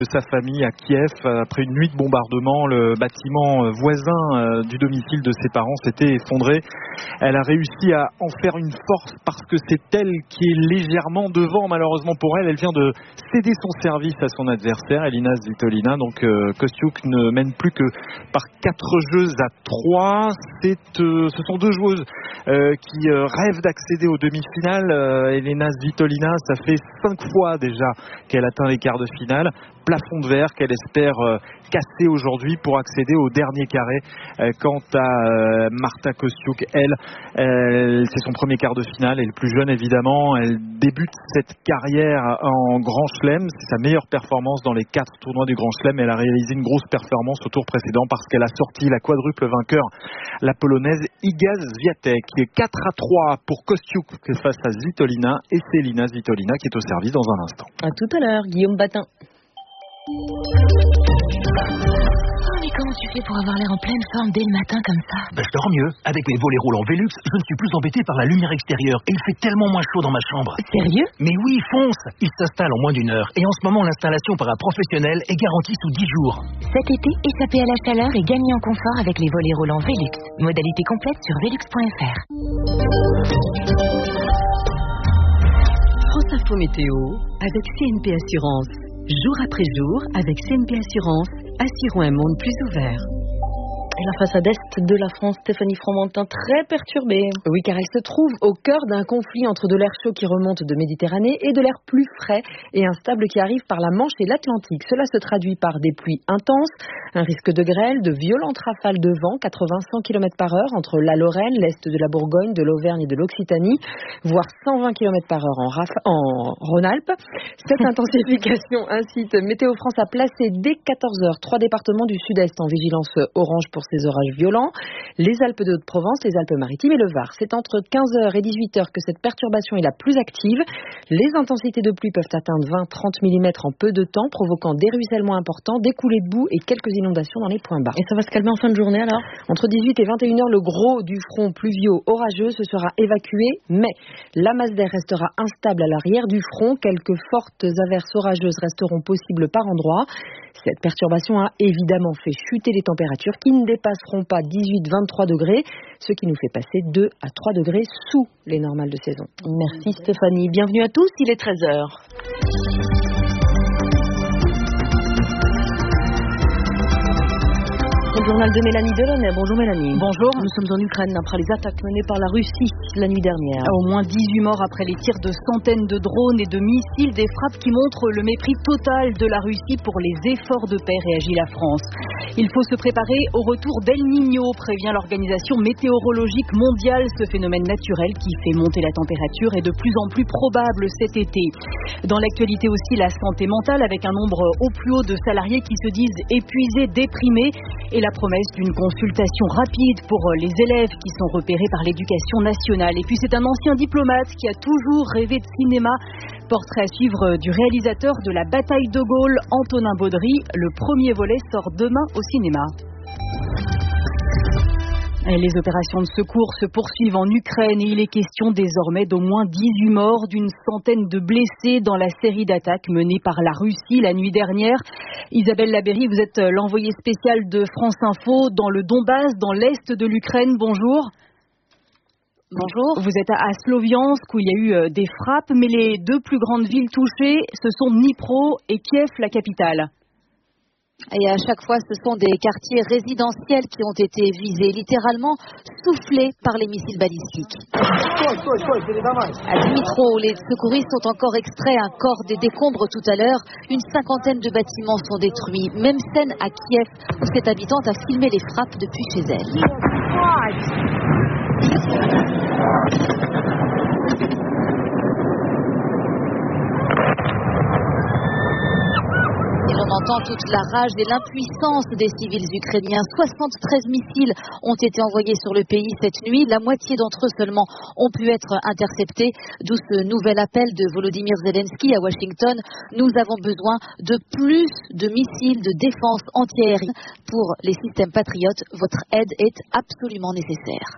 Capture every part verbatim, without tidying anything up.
de sa famille à Kiev. Après une nuit de bombardement, le bâtiment voisin du domicile de ses parents s'était effondré. Elle a réussi à en faire une force parce que c'est elle qui est légèrement devant. Malheureusement pour elle, elle vient de céder son service à son adversaire, Elina Svitolina. Donc euh, Kostiuk ne mène plus que par quatre jeux à trois. C'est, euh, ce sont deux joueuses euh, qui euh, rêvent d'accéder aux demi-finales. Euh, Elina Svitolina, ça fait cinq fois déjà qu'elle atteint les quarts de finale. Plafond de verre qu'elle espère euh, casser aujourd'hui pour accéder au dernier carré. Euh, quant à euh, Marta Kostiuk, elle, elle, c'est son premier quart de finale. Elle est plus jeune évidemment. Elle débute cette carrière en Grand Chelem. C'est sa meilleure performance dans les quatre tournois du Grand Chelem. Elle a réalisé une grosse performance au tour précédent parce qu'elle a sorti la quadruple vainqueur, la polonaise Iga Swiatek. quatre à trois pour Kostiuk face à Svitolina, et c'est Elina Svitolina qui est au service dans un instant. À tout à l'heure, Guillaume Batin. Oh, mais comment tu fais pour avoir l'air en pleine forme dès le matin comme ça? Ben, je dors mieux. Avec mes volets roulants Velux, je ne suis plus embêté par la lumière extérieure et il fait tellement moins chaud dans ma chambre. Sérieux? Mais oui, fonce! Il s'installe en moins d'une heure et en ce moment, l'installation par un professionnel est garantie sous dix jours. Cet été, échappez à la chaleur et gagnez en confort avec les volets roulants Velux. Modalité complète sur velux point f r. France Info Météo avec C N P Assurance. Jour après jour, avec C N P Assurance, assurons un monde plus ouvert. Et la façade est de la France, Stéphanie Fromentin, très perturbée. Oui, car elle se trouve au cœur d'un conflit entre de l'air chaud qui remonte de Méditerranée et de l'air plus frais et instable qui arrive par la Manche et l'Atlantique. Cela se traduit par des pluies intenses, un risque de grêle, de violentes rafales de vent, quatre-vingts à cent kilomètres par heure entre la Lorraine, l'Est de la Bourgogne, de l'Auvergne et de l'Occitanie, voire cent vingt kilomètres par heure en, Raf- en Rhône-Alpes. Cette intensification incite Météo France à placer dès quatorze heures trois départements du sud-est en vigilance orange pour ces orages violents, les Alpes de Haute-Provence, les Alpes-Maritimes et le Var. C'est entre quinze heures et dix-huit heures que cette perturbation est la plus active. Les intensités de pluie peuvent atteindre vingt à trente millimètres en peu de temps, provoquant des ruissellements importants, des coulées de boue et quelques inondations dans les points bas. Et ça va se calmer en fin de journée alors? Entre dix-huit et vingt et une heures, le gros du front pluvio-orageux se sera évacué, mais la masse d'air restera instable à l'arrière du front. Quelques fortes averses orageuses resteront possibles par endroits. Cette perturbation a évidemment fait chuter les températures qui ne dépasseront pas dix-huit à vingt-trois degrés, ce qui nous fait passer deux à trois degrés sous les normales de saison. Merci Stéphanie. Bienvenue à tous, il est treize heures. Le journal de Mélanie Delaunay. Bonjour Mélanie. Bonjour. Nous sommes en Ukraine après les attaques menées par la Russie la nuit dernière. Au moins dix-huit morts après les tirs de centaines de drones et de missiles, des frappes qui montrent le mépris total de la Russie pour les efforts de paix, réagit la France. Il faut se préparer au retour d'El Niño, prévient l'Organisation météorologique mondiale. Ce phénomène naturel qui fait monter la température est de plus en plus probable cet été. Dans l'actualité aussi, la santé mentale avec un nombre au plus haut de salariés qui se disent épuisés, déprimés et la promesse d'une consultation rapide pour les élèves qui sont repérés par l'éducation nationale. Et puis c'est un ancien diplomate qui a toujours rêvé de cinéma. Portrait à suivre du réalisateur de La Bataille de Gaulle, Antonin Baudry. Le premier volet sort demain au cinéma. Et les opérations de secours se poursuivent en Ukraine et il est question désormais d'au moins dix-huit morts, d'une centaine de blessés dans la série d'attaques menées par la Russie la nuit dernière. Isabelle Labéry, vous êtes l'envoyée spéciale de France Info dans le Donbass, dans l'est de l'Ukraine. Bonjour. Bonjour. Vous êtes à Sloviansk où il y a eu des frappes, mais les deux plus grandes villes touchées, ce sont Dnipro et Kiev, la capitale. Et à chaque fois, ce sont des quartiers résidentiels qui ont été visés, littéralement soufflés par les missiles balistiques. À Dnipro, les secouristes ont encore extrait un corps des décombres tout à l'heure. Une cinquantaine de bâtiments sont détruits. Même scène à Kiev, où cette habitante a filmé les frappes depuis chez elle. Et l'on entend toute la rage et l'impuissance des civils ukrainiens. soixante-treize missiles ont été envoyés sur le pays cette nuit. La moitié d'entre eux seulement ont pu être interceptés. D'où ce nouvel appel de Volodymyr Zelensky à Washington. Nous avons besoin de plus de missiles de défense antiaérienne pour les systèmes patriotes. Votre aide est absolument nécessaire.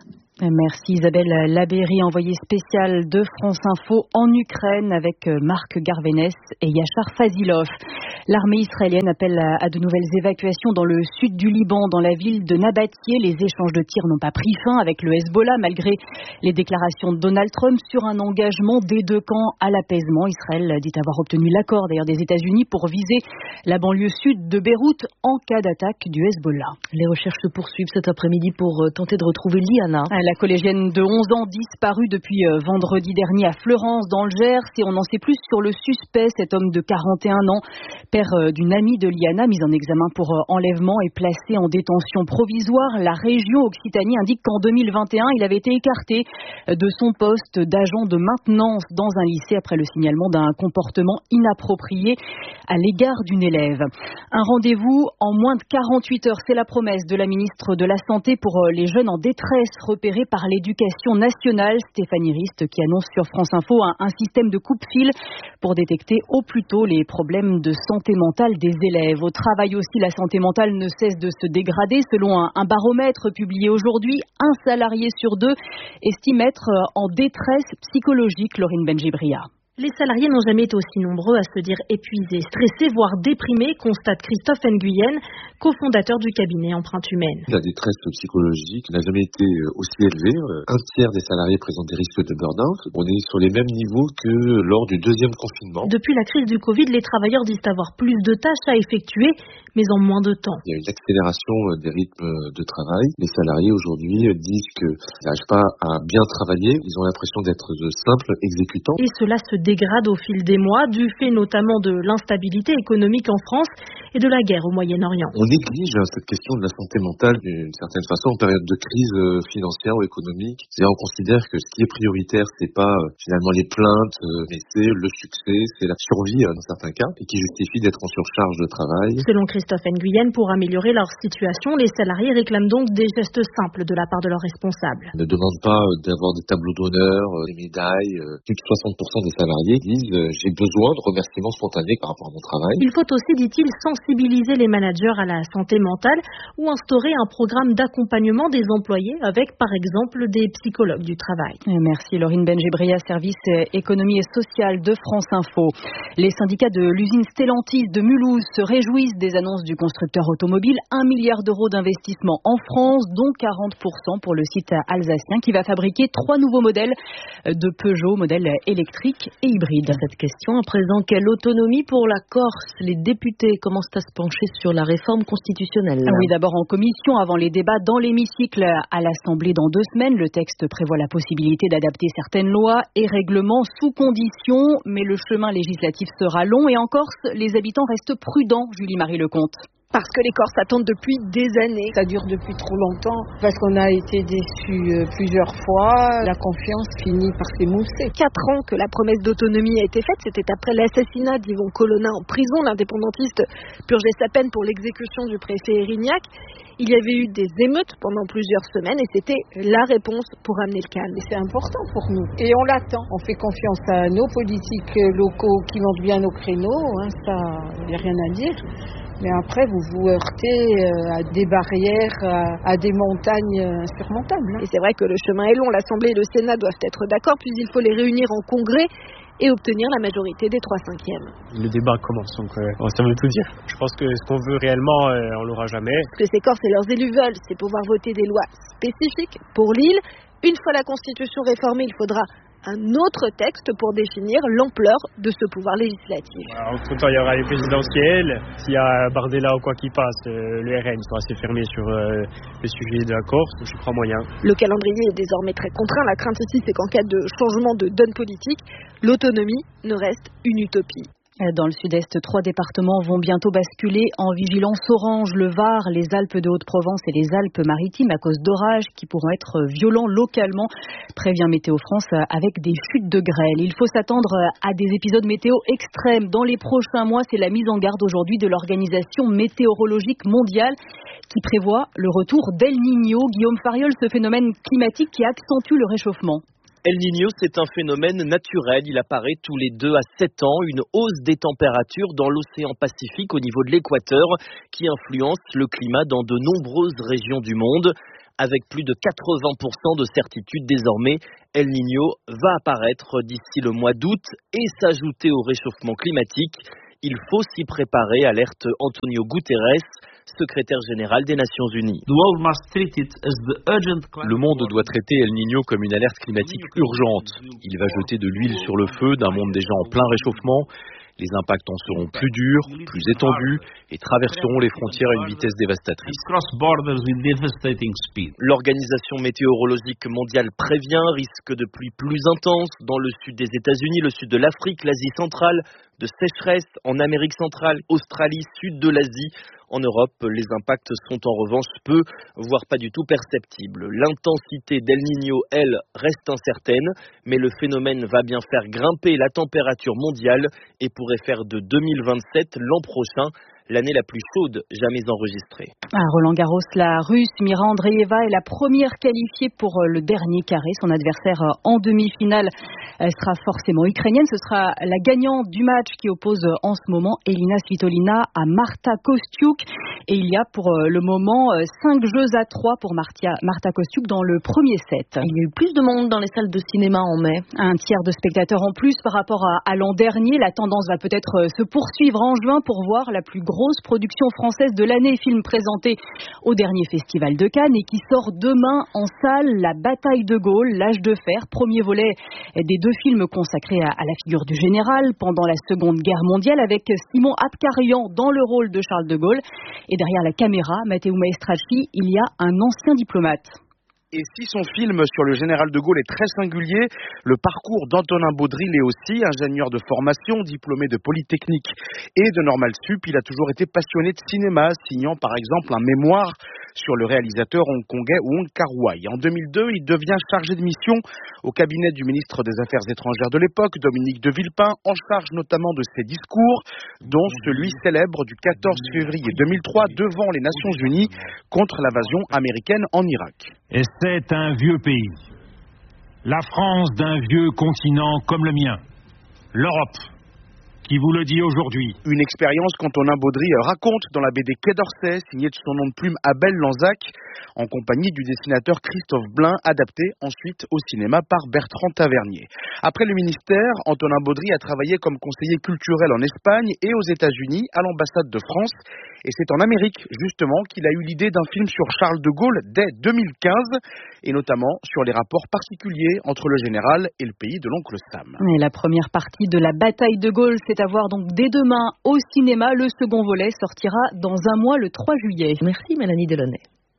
Merci Isabelle Labéry, envoyée spéciale de France Info en Ukraine avec Marc Garvenès et Yachar Fazilov. L'armée israélienne appelle à de nouvelles évacuations dans le sud du Liban, dans la ville de Nabatieh. Les échanges de tirs n'ont pas pris fin avec le Hezbollah, malgré les déclarations de Donald Trump sur un engagement des deux camps à l'apaisement. Israël dit avoir obtenu l'accord d'ailleurs des États-Unis pour viser la banlieue sud de Beyrouth en cas d'attaque du Hezbollah. Les recherches se poursuivent cet après-midi pour tenter de retrouver Liana. La collégienne de onze ans disparue depuis vendredi dernier à Fleurance dans le Gers, et on en sait plus sur le suspect, cet homme de quarante et un ans, père d'une amie de Liana, mise en examen pour enlèvement et placé en détention provisoire. La région Occitanie indique qu'en deux mille vingt et un, il avait été écarté de son poste d'agent de maintenance dans un lycée après le signalement d'un comportement inapproprié à l'égard d'une élève. Un rendez-vous en moins de quarante-huit heures, c'est la promesse de la ministre de la Santé pour les jeunes en détresse repérés par l'éducation nationale, Stéphanie Rist, qui annonce sur France Info un, un système de coupe-fil pour détecter au plus tôt les problèmes de santé mentale des élèves. Au travail aussi, la santé mentale ne cesse de se dégrader. Selon un, un baromètre publié aujourd'hui, un salarié sur deux estime être en détresse psychologique. Laurine Benjibria. Les salariés n'ont jamais été aussi nombreux à se dire épuisés, stressés, voire déprimés, constate Christophe Nguyen, cofondateur du cabinet Empreinte Humaine. La détresse psychologique n'a jamais été aussi élevée. Un tiers des salariés présentent des risques de burn-out. On est sur les mêmes niveaux que lors du deuxième confinement. Depuis la crise du Covid, les travailleurs disent avoir plus de tâches à effectuer, mais en moins de temps. Il y a une accélération des rythmes de travail. Les salariés aujourd'hui disent qu'ils n'arrivent pas à bien travailler. Ils ont l'impression d'être de simples exécutants. Et cela se dégrade au fil des mois, du fait notamment de l'instabilité économique en France et de la guerre au Moyen-Orient. On néglige cette question de la santé mentale d'une certaine façon en période de crise financière ou économique. C'est-à-dire on considère que ce qui est prioritaire, c'est pas finalement les plaintes, mais c'est le succès, c'est la survie dans certains cas, et qui justifie d'être en surcharge de travail. Selon Christophe Nguyen, pour améliorer leur situation, les salariés réclament donc des gestes simples de la part de leurs responsables. On ne demande pas d'avoir des tableaux d'honneur, des médailles. Plus de soixante pour cent des salariés disent euh, j'ai besoin de remerciements spontanés par rapport à mon travail. Il faut aussi, dit-il, sensibiliser les managers à la santé mentale ou instaurer un programme d'accompagnement des employés avec, par exemple, des psychologues du travail. Merci Laurine Benjibria, service économie et sociale de France Info. Les syndicats de l'usine Stellantis de Mulhouse se réjouissent des annonces du constructeur automobile. Un milliard d'euros d'investissement en France, dont quarante pour cent pour le site alsacien qui va fabriquer trois nouveaux modèles de Peugeot, modèles électriques et hybrides. Cette question, à présent, quelle autonomie pour la Corse? Les députés commencent à se pencher sur la réforme constitutionnelle. Oui, d'abord en commission, avant les débats dans l'hémicycle à l'Assemblée dans deux semaines. Le texte prévoit la possibilité d'adapter certaines lois et règlements sous condition, mais le chemin législatif sera long et en Corse, les habitants restent prudents, Julie-Marie Lecomte. Parce que les Corses attendent depuis des années. Ça dure depuis trop longtemps, parce qu'on a été déçus plusieurs fois. La confiance finit par s'émousser. Quatre ans que la promesse d'autonomie a été faite, c'était après l'assassinat d'Yvon Colonna en prison. L'indépendantiste purgeait sa peine pour l'exécution du préfet Erignac. Il y avait eu des émeutes pendant plusieurs semaines et c'était la réponse pour amener le calme. Et c'est important pour nous. Et on l'attend. On fait confiance à nos politiques locaux qui montent bien nos créneaux. Hein, ça, il n'y a rien à dire. Mais après, vous vous heurtez à des barrières, à des montagnes insurmontables. Et c'est vrai que le chemin est long. L'Assemblée et le Sénat doivent être d'accord, puis il faut les réunir en congrès et obtenir la majorité des trois cinquièmes. Le débat commence, donc euh, ça veut tout dire. Je pense que ce qu'on veut réellement, euh, on l'aura jamais. Ce que ces Corses et leurs élus veulent, c'est pouvoir voter des lois spécifiques pour l'île. Une fois la Constitution réformée, il faudra un autre texte pour définir l'ampleur de ce pouvoir législatif. Entre-temps, il y aura les présidentielles. S'il y a Bardella ou quoi qui passe, euh, le R N sera assez fermé sur euh, le sujet de la Corse, je crois moyen. Le calendrier est désormais très contraint. La crainte ici, c'est qu'en cas de changement de donne politique, l'autonomie ne reste une utopie. Dans le sud-est, trois départements vont bientôt basculer en vigilance orange. Le Var, les Alpes de Haute-Provence et les Alpes-Maritimes à cause d'orages qui pourront être violents localement, prévient Météo France, avec des chutes de grêle. Il faut s'attendre à des épisodes météo extrêmes dans les prochains mois. C'est la mise en garde aujourd'hui de l'Organisation météorologique mondiale qui prévoit le retour d'El Niño. Guillaume Fariol, ce phénomène climatique qui accentue le réchauffement. El Niño, c'est un phénomène naturel. Il apparaît tous les deux à sept ans. Une hausse des températures dans l'océan Pacifique au niveau de l'équateur qui influence le climat dans de nombreuses régions du monde. Avec plus de quatre-vingts pour cent de certitude désormais, El Niño va apparaître d'ici le mois d'août et s'ajouter au réchauffement climatique. Il faut s'y préparer, alerte Antonio Guterres, secrétaire général des Nations Unies. Le monde doit traiter El Niño comme une alerte climatique urgente. Il va jeter de l'huile sur le feu d'un monde déjà en plein réchauffement. Les impacts en seront plus durs, plus étendus et traverseront les frontières à une vitesse dévastatrice. L'Organisation météorologique mondiale prévient risque de pluies plus intenses dans le sud des États-Unis, le sud de l'Afrique, l'Asie centrale, de sécheresse en Amérique centrale, Australie, sud de l'Asie. En Europe, les impacts sont en revanche peu, voire pas du tout perceptibles. L'intensité d'El Niño, elle, reste incertaine, mais le phénomène va bien faire grimper la température mondiale et pourrait faire de deux mille vingt-sept l'an prochain l'année la plus chaude jamais enregistrée. À Roland Garros, la Russe Mira Andreeva est la première qualifiée pour le dernier carré. Son adversaire en demi-finale sera forcément ukrainienne. Ce sera la gagnante du match qui oppose en ce moment Elina Svitolina à Marta Kostyuk. Et il y a pour le moment cinq jeux à trois pour Marta, Marta Kostyuk dans le premier set. Il y a eu plus de monde dans les salles de cinéma en mai. Un tiers de spectateurs en plus par rapport à, à l'an dernier. La tendance va peut-être se poursuivre en juin pour voir la plus grosse production française de l'année, film présenté au dernier festival de Cannes et qui sort demain en salle, La Bataille de Gaulle, l'âge de fer, premier volet des deux films consacrés à, à la figure du général pendant la Seconde Guerre mondiale, avec Simon Abkarian dans le rôle de Charles de Gaulle. Et derrière la caméra, Matteo Maestracchi, il y a un ancien diplomate. Et si son film sur le général de Gaulle est très singulier, le parcours d'Antonin Baudry l'est aussi, ingénieur de formation, diplômé de Polytechnique et de Normal Sup. Il a toujours été passionné de cinéma, signant par exemple un mémoire sur le réalisateur hongkongais Wong Kar-wai. En deux mille deux, il devient chargé de mission au cabinet du ministre des Affaires étrangères de l'époque, Dominique de Villepin, en charge notamment de ses discours, dont celui célèbre du quatorze février deux mille trois devant les Nations Unies contre l'invasion américaine en Irak. Et c'est un vieux pays. La France d'un vieux continent comme le mien. L'Europe, qui vous le dit aujourd'hui. Une expérience qu'Antonin Baudry raconte dans la B D Quai d'Orsay, signée de son nom de plume Abel Lanzac, en compagnie du dessinateur Christophe Blain, adapté ensuite au cinéma par Bertrand Tavernier. Après le ministère, Antonin Baudry a travaillé comme conseiller culturel en Espagne et aux États-Unis, à l'ambassade de France. Et c'est en Amérique, justement, qu'il a eu l'idée d'un film sur Charles de Gaulle dès deux mille quinze, et notamment sur les rapports particuliers entre le général et le pays de l'oncle Sam. Et la première partie de La Bataille de Gaulle, c'est à voir donc dès demain au cinéma. Le second volet sortira dans un mois, le trois juillet. Merci Mélanie Delaunay.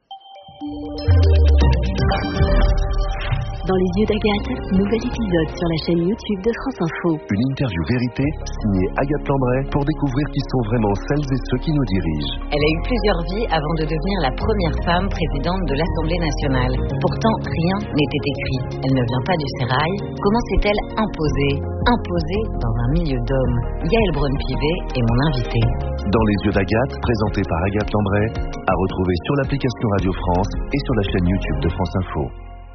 Dans les yeux d'Agathe, nouvel épisode sur la chaîne YouTube de France Info. Une interview vérité signée Agathe Landray pour découvrir qui sont vraiment celles et ceux qui nous dirigent. Elle a eu plusieurs vies avant de devenir la première femme présidente de l'Assemblée nationale. Pourtant, rien n'était écrit. Elle ne vient pas du sérail. Comment s'est-elle imposée Imposée dans un milieu d'hommes. Yael Braun-Pivet est mon invitée. Dans les yeux d'Agathe, présenté par Agathe Landray, à retrouver sur l'application Radio France et sur la chaîne YouTube de France Info.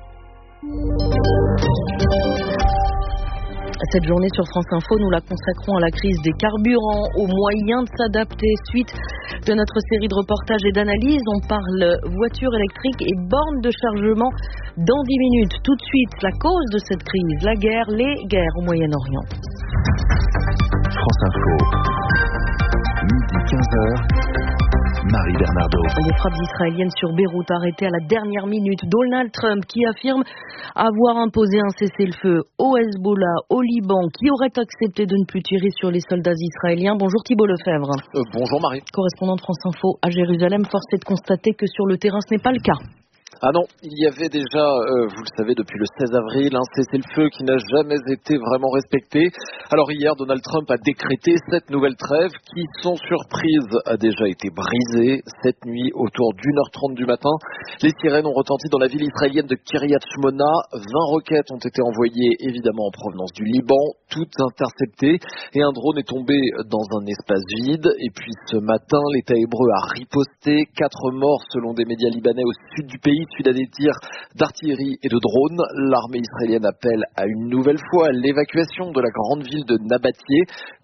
Cette journée sur France Info, nous la consacrons à la crise des carburants, aux moyens de s'adapter. Suite de notre série de reportages et d'analyses, on parle voitures électriques et bornes de chargement dans dix minutes. Tout de suite, la cause de cette crise, la guerre, les guerres au Moyen-Orient. France Info, midi quinze heures. Marie Bernardo. Les frappes israéliennes sur Beyrouth arrêtées à la dernière minute. Donald Trump qui affirme avoir imposé un cessez-le-feu au Hezbollah, au Liban, qui aurait accepté de ne plus tirer sur les soldats israéliens. Bonjour Thibault Lefebvre. Euh, bonjour Marie. Correspondant de France Info à Jérusalem, force est de constater que sur le terrain ce n'est pas le cas. Ah non, il y avait déjà, euh, vous le savez, depuis le seize avril, un cessez-le-feu qui n'a jamais été vraiment respecté. Alors hier, Donald Trump a décrété cette nouvelle trêve qui, sans surprise, a déjà été brisée. Cette nuit, autour d'une heure trente du matin, les sirènes ont retenti dans la ville israélienne de Kiryat Shmona. vingt roquettes ont été envoyées, évidemment, en provenance du Liban, toutes interceptées. Et un drone est tombé dans un espace vide. Et puis ce matin, l'État hébreu a riposté. Quatre morts, selon des médias libanais, au sud du pays, suite à des tirs d'artillerie et de drones. L'armée israélienne appelle à une nouvelle fois l'évacuation de la grande ville de Nabatie.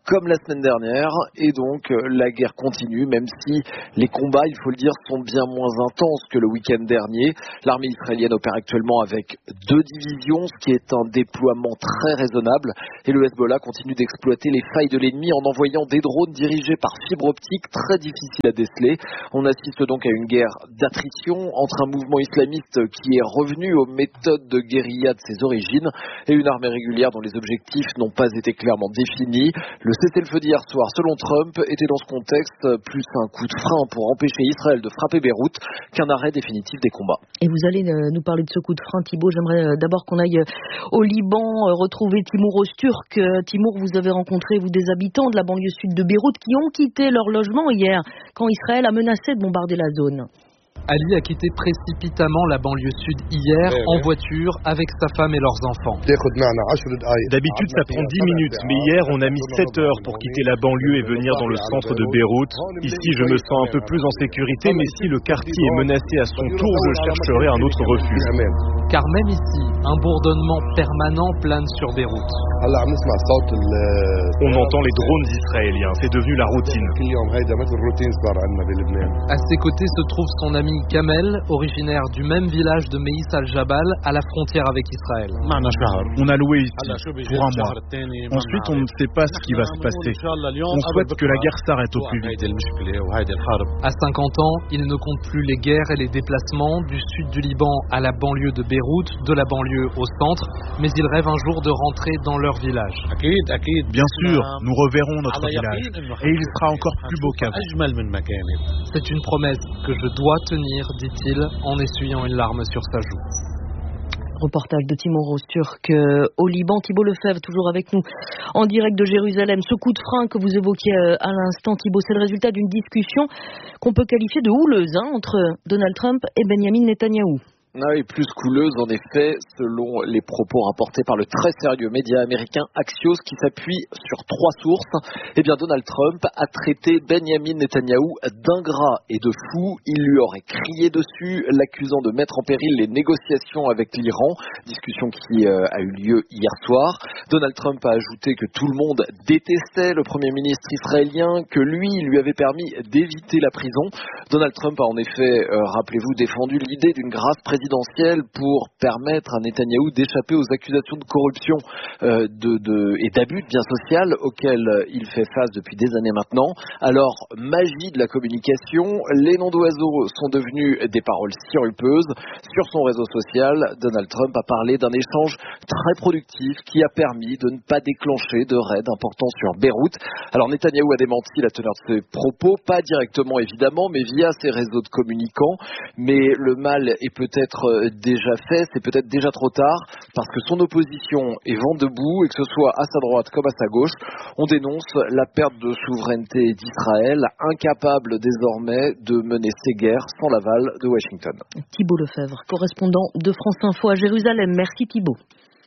comme la semaine dernière, et donc la guerre continue, même si les combats, il faut le dire, sont bien moins intenses que le week-end dernier. L'armée israélienne opère actuellement avec deux divisions, ce qui est un déploiement très raisonnable, et le Hezbollah continue d'exploiter les failles de l'ennemi en envoyant des drones dirigés par fibre optique, très difficiles à déceler. On assiste donc à une guerre d'attrition entre un mouvement islamiste qui est revenu aux méthodes de guérilla de ses origines et une armée régulière dont les objectifs n'ont pas été clairement définis. Le cessez-le-feu d'hier soir, selon Trump, était dans ce contexte plus un coup de frein pour empêcher Israël de frapper Beyrouth qu'un arrêt définitif des combats. Et vous allez nous parler de ce coup de frein, Thibault. J'aimerais d'abord qu'on aille au Liban retrouver Timour Öztürk. Timour, vous avez rencontré, vous, des habitants de la banlieue sud de Beyrouth qui ont quitté leur logement hier quand Israël a menacé de bombarder la zone. Ali a quitté précipitamment la banlieue sud hier ouais, en ouais. voiture avec sa femme et leurs enfants. D'habitude ça prend dix minutes, mais hier on a mis sept heures pour quitter la banlieue et venir dans le centre de Beyrouth. Ici je me sens un peu plus en sécurité, mais si le quartier est menacé à son tour, je chercherai un autre refuge. Car même ici, un bourdonnement permanent plane sur Beyrouth. On entend les drones israéliens, c'est devenu la routine. À ses côtés se trouve son ami Kamel, originaire du même village de Meis al-Jabal, à la frontière avec Israël. On a loué ici pour un mois. Ensuite, on ne sait pas ce qui va se passer. On souhaite que la guerre s'arrête au plus vite. À cinquante ans, il ne compte plus les guerres et les déplacements du sud du Liban à la banlieue de Beyrouth, de la banlieue au centre, mais il rêve un jour de rentrer dans leur village. Bien sûr, nous reverrons notre village et il sera encore plus beau qu'avant. C'est une promesse que je dois tenir, dit-il, en essuyant une larme sur sa joue. Reportage de Timour Öztürk euh, au Liban. Thibault Lefebvre, toujours avec nous en direct de Jérusalem. Ce coup de frein que vous évoquiez euh, à l'instant, Thibault, c'est le résultat d'une discussion qu'on peut qualifier de houleuse hein, entre Donald Trump et Benyamin Netanyahou. Ah oui, plus couleuse en effet, selon les propos rapportés par le très sérieux média américain Axios qui s'appuie sur trois sources. Eh bien, Donald Trump a traité Benyamin Netanyahou d'ingrat et de fou. Il lui aurait crié dessus, l'accusant de mettre en péril les négociations avec l'Iran, discussion qui euh, a eu lieu hier soir. Donald Trump a ajouté que tout le monde détestait le Premier ministre israélien, que lui lui avait permis d'éviter la prison. Donald Trump a en effet, euh, rappelez-vous, défendu l'idée d'une grâce présidentielle pour permettre à Netanyahou d'échapper aux accusations de corruption euh, de, de, et d'abus de biens sociaux auxquels il fait face depuis des années maintenant. Alors, magie de la communication, les noms d'oiseaux sont devenus des paroles sirupeuses. Sur son réseau social, Donald Trump a parlé d'un échange très productif qui a permis de ne pas déclencher de raids importants sur Beyrouth. Alors, Netanyahou a démenti la teneur de ses propos, pas directement évidemment, mais via ses réseaux de communicants. Mais le mal est peut-être déjà fait, c'est peut-être déjà trop tard, parce que son opposition est vent debout, et que ce soit à sa droite comme à sa gauche, on dénonce la perte de souveraineté d'Israël, incapable désormais de mener ses guerres sans l'aval de Washington. Thibault Lefebvre, correspondant de France Info à Jérusalem. Merci Thibault.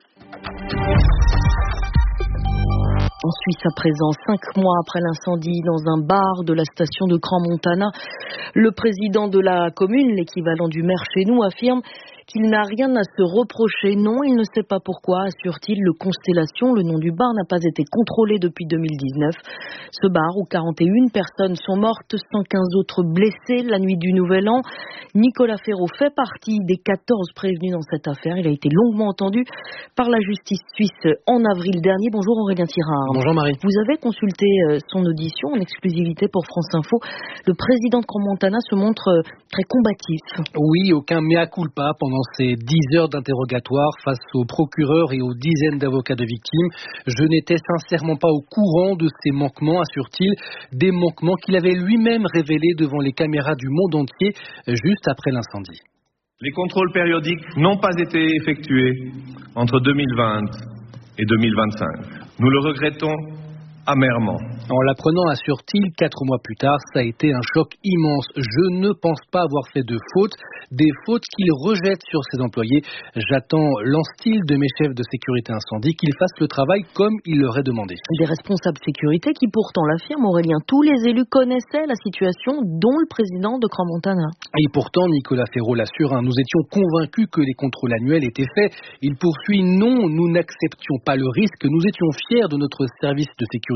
En Suisse à présent, cinq mois après l'incendie dans un bar de la station de Crans-Montana, le président de la commune, l'équivalent du maire chez nous, affirme qu'il n'a rien à se reprocher. Non, il ne sait pas pourquoi, assure-t-il. Le Constellation, le nom du bar, n'a pas été contrôlé depuis deux mille dix-neuf. Ce bar où quarante et une personnes sont mortes, cent quinze autres blessées la nuit du Nouvel An. Nicolas Ferraud fait partie des quatorze prévenus dans cette affaire. Il a été longuement entendu par la justice suisse en avril dernier. Bonjour Aurélien Tirard. Bonjour Marie. Vous avez consulté son audition en exclusivité pour France Info. Le président de Crans-Montana se montre très combatif. Oui, aucun mea culpa pendant ces dix heures d'interrogatoire face aux procureurs et aux dizaines d'avocats de victimes. Je n'étais sincèrement pas au courant de ces manquements, assure-t-il, des manquements qu'il avait lui-même révélés devant les caméras du monde entier juste après l'incendie. Les contrôles périodiques n'ont pas été effectués entre deux mille vingt et deux mille vingt-cinq. Nous le regrettons amèrement. En l'apprenant, assure-t-il, quatre mois plus tard, ça a été un choc immense. Je ne pense pas avoir fait de fautes, des fautes qu'il rejette sur ses employés. J'attends, lance-t-il, de mes chefs de sécurité incendie qu'ils fassent le travail comme il leur est demandé. Des responsables sécurité qui pourtant l'affirment, Aurélien, tous les élus connaissaient la situation, dont le président de Crans-Montana. Et pourtant, Nicolas Ferraud l'assure, hein, nous étions convaincus que les contrôles annuels étaient faits. Il poursuit, non, nous n'acceptions pas le risque, nous étions fiers de notre service de sécurité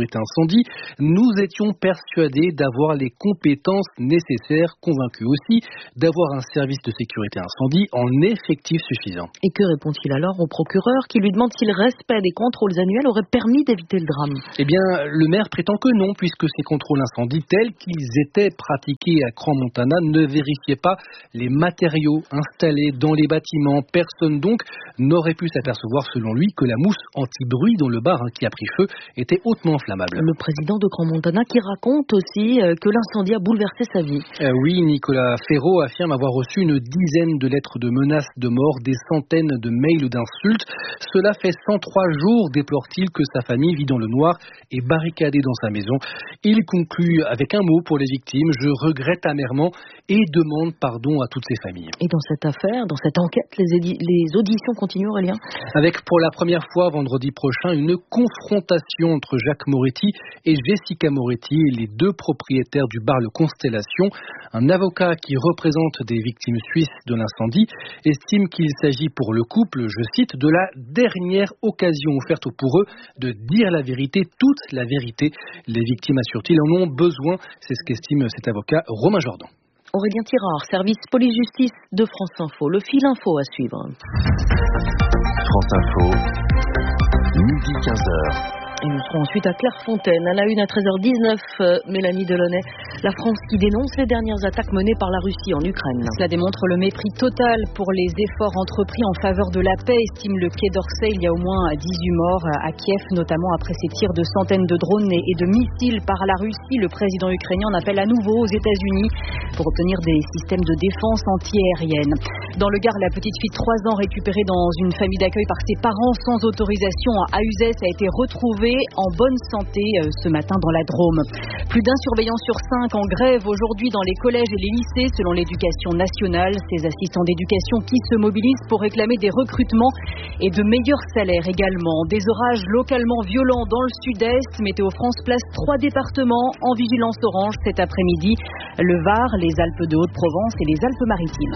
sécurité incendie. Nous étions persuadés d'avoir les compétences nécessaires, convaincus aussi d'avoir un service de sécurité incendie en effectif suffisant. Et que répond-il alors au procureur qui lui demande si le respect des contrôles annuels aurait permis d'éviter le drame? Eh bien, le maire prétend que non, puisque ces contrôles incendies tels qu'ils étaient pratiqués à Crans-Montana ne vérifiaient pas les matériaux installés dans les bâtiments. Personne donc n'aurait pu s'apercevoir, selon lui, que la mousse anti-bruit dans le bar hein, qui a pris feu était hautement inflammable. Le président de Crans-Montana qui raconte aussi euh, que l'incendie a bouleversé sa vie. Euh, oui, Nicolas Ferraud affirme avoir reçu une dizaine de lettres de menaces de mort, des centaines de mails d'insultes. Cela fait cent trois jours, déplore-t-il, que sa famille vit dans le noir et barricadée dans sa maison. Il conclut avec un mot pour les victimes: je regrette amèrement et demande pardon à toutes ces familles. Et dans cette affaire, dans cette enquête, les, édi- les auditions continuent, Aurélien? Avec pour la première fois vendredi prochain une confrontation entre Jacques Moretti et Jessica Moretti, les deux propriétaires du bar Le Constellation. Un avocat qui représente des victimes suisses de l'incendie estime qu'il s'agit pour le couple, je cite, de la dernière occasion offerte pour eux de dire la vérité, toute la vérité. Les victimes, assure-t-il, en ont besoin. C'est ce qu'estime cet avocat, Romain Jordan. Aurélien Tirard, service police-justice de France Info. Le fil info à suivre. France Info, midi quinze heures. Et nous serons ensuite à Clairefontaine, à la une à treize heures dix-neuf, euh, Mélanie Delaunay. La France qui dénonce les dernières attaques menées par la Russie en Ukraine. Cela démontre le mépris total pour les efforts entrepris en faveur de la paix, estime le Quai d'Orsay. Il y a au moins dix-huit morts à Kiev, notamment après ces tirs de centaines de drones et de missiles par la Russie. Le président ukrainien en appelle à nouveau aux États-Unis pour obtenir des systèmes de défense antiaérienne. Dans le Gard, la petite fille de trois ans récupérée dans une famille d'accueil par ses parents sans autorisation à Uzès a été retrouvée en bonne santé ce matin dans la Drôme. Plus d'un surveillant sur cinq en grève aujourd'hui dans les collèges et les lycées selon l'éducation nationale. Ces assistants d'éducation qui se mobilisent pour réclamer des recrutements et de meilleurs salaires également. Des orages localement violents dans le sud-est. Météo France place trois départements en vigilance orange cet après-midi. Le Var, les Alpes de Haute-Provence et les Alpes-Maritimes.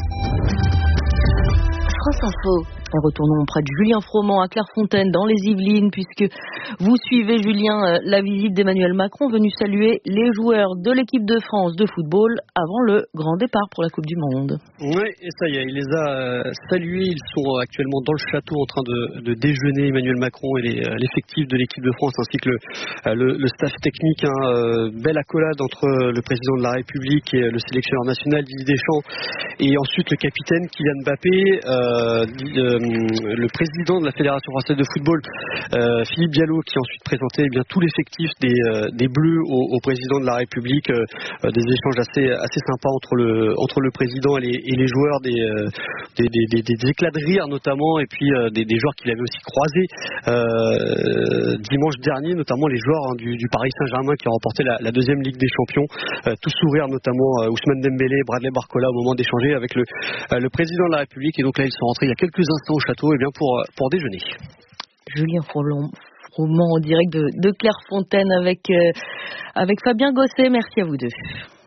France Info. Et retournons près de Julien Froment à Clairefontaine dans les Yvelines, puisque vous suivez, Julien, la visite d'Emmanuel Macron venu saluer les joueurs de l'équipe de France de football avant le grand départ pour la Coupe du Monde. Oui, et ça y est, il les a salués. Ils sont actuellement dans le château en train de, de déjeuner, Emmanuel Macron et les, l'effectif de l'équipe de France ainsi que le, le, le staff technique. Hein. Belle accolade entre le président de la République et le sélectionneur national Didier Deschamps et ensuite le capitaine Kylian Mbappé. Euh, euh, le président de la Fédération française de football, euh, Philippe Diallo, qui a ensuite présenté eh bien, tout l'effectif des, euh, des Bleus au, au président de la République, euh, des échanges assez, assez sympas entre le, entre le président et les, et les joueurs, des, euh, des, des, des, des éclats de rire notamment, et puis euh, des, des joueurs qu'il avait aussi croisés euh, dimanche dernier, notamment les joueurs hein, du, du Paris Saint-Germain qui ont remporté la, la deuxième Ligue des Champions, euh, tous sourire notamment euh, Ousmane Dembélé, Bradley Barcola au moment d'échanger avec le, euh, le président de la République, et donc là ils sont rentrés il y a quelques instants au château eh bien pour, pour déjeuner. Julien Froment en direct de, de Clairefontaine avec, euh, avec Fabien Gosset. Merci à vous deux.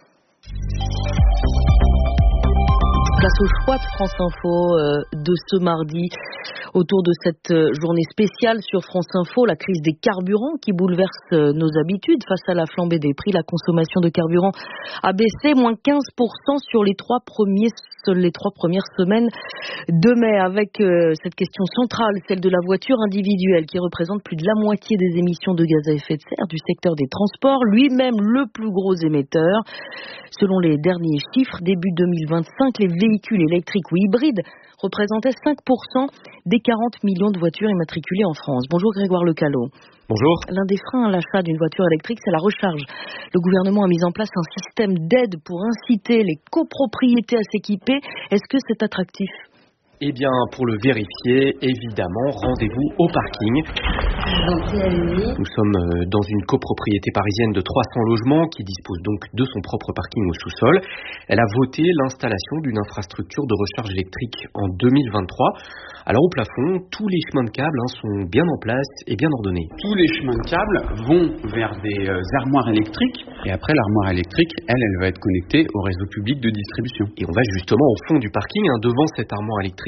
Place au choix de France Info euh, de ce mardi autour de cette euh, journée spéciale sur France Info, la crise des carburants qui bouleverse euh, nos habitudes face à la flambée des prix. La consommation de carburant a baissé moins quinze pour cent sur les trois premiers les trois premières semaines de mai, avec euh, cette question centrale, celle de la voiture individuelle qui représente plus de la moitié des émissions de gaz à effet de serre du secteur des transports, lui-même le plus gros émetteur. Selon les derniers chiffres, début deux mille vingt-cinq, les véhicules électriques ou hybrides représentaient cinq pour cent des quarante millions de voitures immatriculées en France. Bonjour Grégoire Lecalot. Bonjour. L'un des freins à l'achat d'une voiture électrique, c'est la recharge. Le gouvernement a mis en place un système d'aide pour inciter les copropriétés à s'équiper. Est-ce que c'est attractif ? Eh bien, pour le vérifier, évidemment, rendez-vous au parking. Nous sommes dans une copropriété parisienne de trois cents logements qui dispose donc de son propre parking au sous-sol. Elle a voté l'installation d'une infrastructure de recharge électrique en deux mille vingt-trois. Alors au plafond, tous les chemins de câbles hein, sont bien en place et bien ordonnés. Tous les chemins de câbles vont vers des euh, armoires électriques et après l'armoire électrique, elle, elle va être connectée au réseau public de distribution. Et on va justement au fond du parking, hein, devant cette armoire électrique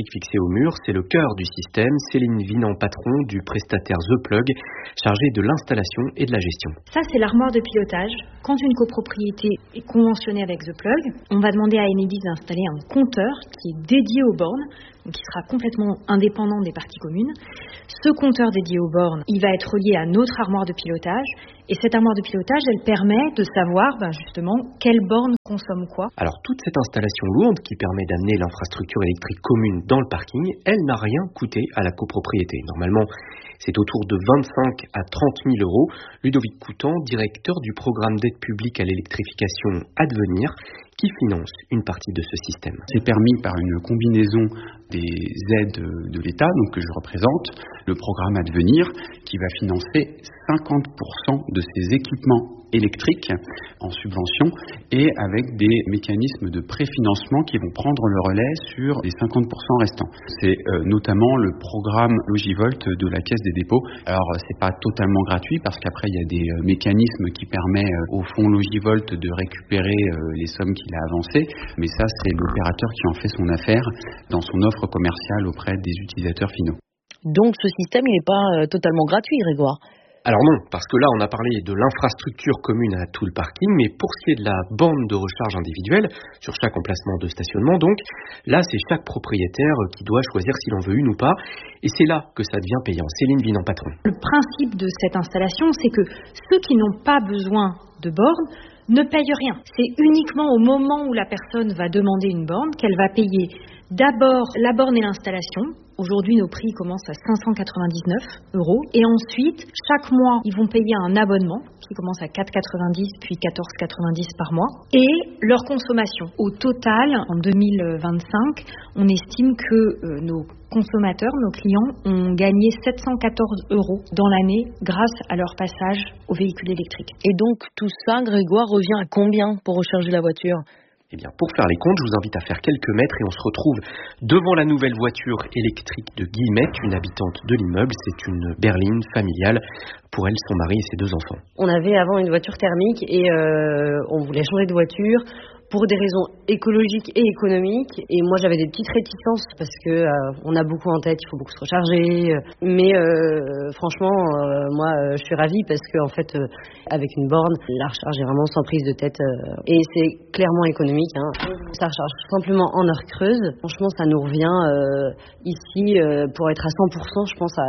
électrique fixée au mur, c'est le cœur du système. Céline Vinan, patron du prestataire The Plug, chargé de l'installation et de la gestion. Ça, c'est l'armoire de pilotage. Quand une copropriété est conventionnée avec The Plug, on va demander à Enedis d'installer un compteur qui est dédié aux bornes, donc qui sera complètement indépendant des parties communes. Ce compteur dédié aux bornes, il va être relié à notre armoire de pilotage. Et cette armoire de pilotage, elle permet de savoir ben justement quelle borne consomme quoi. Alors toute cette installation lourde qui permet d'amener l'infrastructure électrique commune dans le parking, elle n'a rien coûté à la copropriété. Normalement, c'est autour de vingt-cinq à trente mille euros. Ludovic Coutan, directeur du programme d'aide publique à l'électrification Advenir, qui finance une partie de ce système. C'est permis par une combinaison des aides de l'État, donc que je représente, le programme Advenir, qui va financer cinquante pour cent de ces équipements électriques en subvention et avec des mécanismes de préfinancement qui vont prendre le relais sur les cinquante pour cent restants. C'est euh, notamment le programme Logivolt de la Caisse des dépôts. Alors c'est pas totalement gratuit parce qu'après il y a des euh, mécanismes qui permettent euh, au fonds Logivolt de récupérer euh, les sommes qu'il a avancées, mais ça c'est l'opérateur qui en fait son affaire dans son offre commerciale auprès des utilisateurs finaux. Donc ce système il n'est pas euh, totalement gratuit, Grégoire? Alors non, parce que là on a parlé de l'infrastructure commune à tout le parking, mais pour ce qui est de la borne de recharge individuelle, sur chaque emplacement de stationnement donc, là c'est chaque propriétaire qui doit choisir s'il en veut une ou pas, et c'est là que ça devient payant. Céline Vinan, patron. Le principe de cette installation, c'est que ceux qui n'ont pas besoin de borne ne payent rien. C'est uniquement au moment où la personne va demander une borne qu'elle va payer d'abord la borne et l'installation. Aujourd'hui, nos prix commencent à cinq cent quatre-vingt-dix-neuf euros. Et ensuite, chaque mois, ils vont payer un abonnement qui commence à quatre euros quatre-vingt-dix puis quatorze euros quatre-vingt-dix par mois. Et leur consommation. Au total, en deux mille vingt-cinq, on estime que euh, nos consommateurs, nos clients, ont gagné sept cent quatorze euros dans l'année grâce à leur passage au véhicule électrique. Et donc, tout ça, Grégoire, revient à combien pour recharger la voiture ? Eh bien, pour faire les comptes, je vous invite à faire quelques mètres et on se retrouve devant la nouvelle voiture électrique de Guillemette, une habitante de l'immeuble. C'est une berline familiale. Pour elle, son mari et ses deux enfants. On avait avant une voiture thermique et euh, on voulait changer de voiture pour des raisons écologiques et économiques. Et moi, j'avais des petites réticences parce que euh, on a beaucoup en tête, il faut beaucoup se recharger. Mais euh, franchement, euh, moi, euh, je suis ravie parce que en fait, euh, avec une borne, la recharge est vraiment sans prise de tête euh, et c'est clairement économique. Hein. Ça recharge tout simplement en heure creuse. Franchement, ça nous revient euh, ici euh, pour être à cent pour cent, je pense à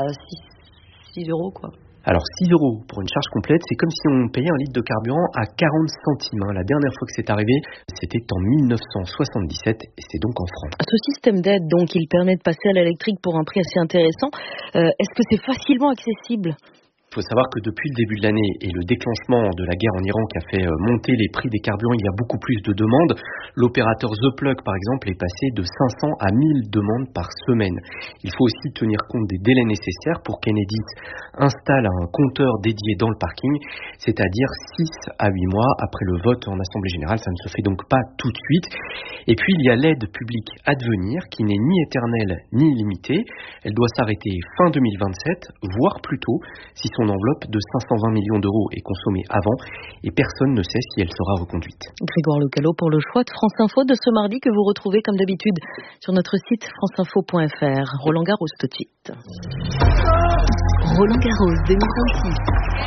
six euros quoi. Alors six euros pour une charge complète, c'est comme si on payait un litre de carburant à quarante centimes. Hein. La dernière fois que c'est arrivé, c'était en mille neuf cent soixante-dix-sept et c'est donc en francs. Ce système d'aide, donc, il permet de passer à l'électrique pour un prix assez intéressant. Euh, est-ce que c'est facilement accessible ? Il faut savoir que depuis le début de l'année et le déclenchement de la guerre en Iran qui a fait monter les prix des carburants, il y a beaucoup plus de demandes. L'opérateur The Plug, par exemple, est passé de cinq cents à mille demandes par semaine. Il faut aussi tenir compte des délais nécessaires pour qu'Enedis installe un compteur dédié dans le parking, c'est-à-dire six à huit mois après le vote en Assemblée Générale. Ça ne se fait donc pas tout de suite. Et puis, il y a l'aide publique Advenir qui n'est ni éternelle ni illimitée. Elle doit s'arrêter fin deux mille vingt-sept, voire plus tôt, si son enveloppe de cinq cent vingt millions d'euros est consommée avant et personne ne sait si elle sera reconduite. Grégoire Lecalot pour le choix de France Info de ce mardi que vous retrouvez comme d'habitude sur notre site franceinfo point f r. Roland Garros tout de suite. Roland Garros deux mille vingt-six.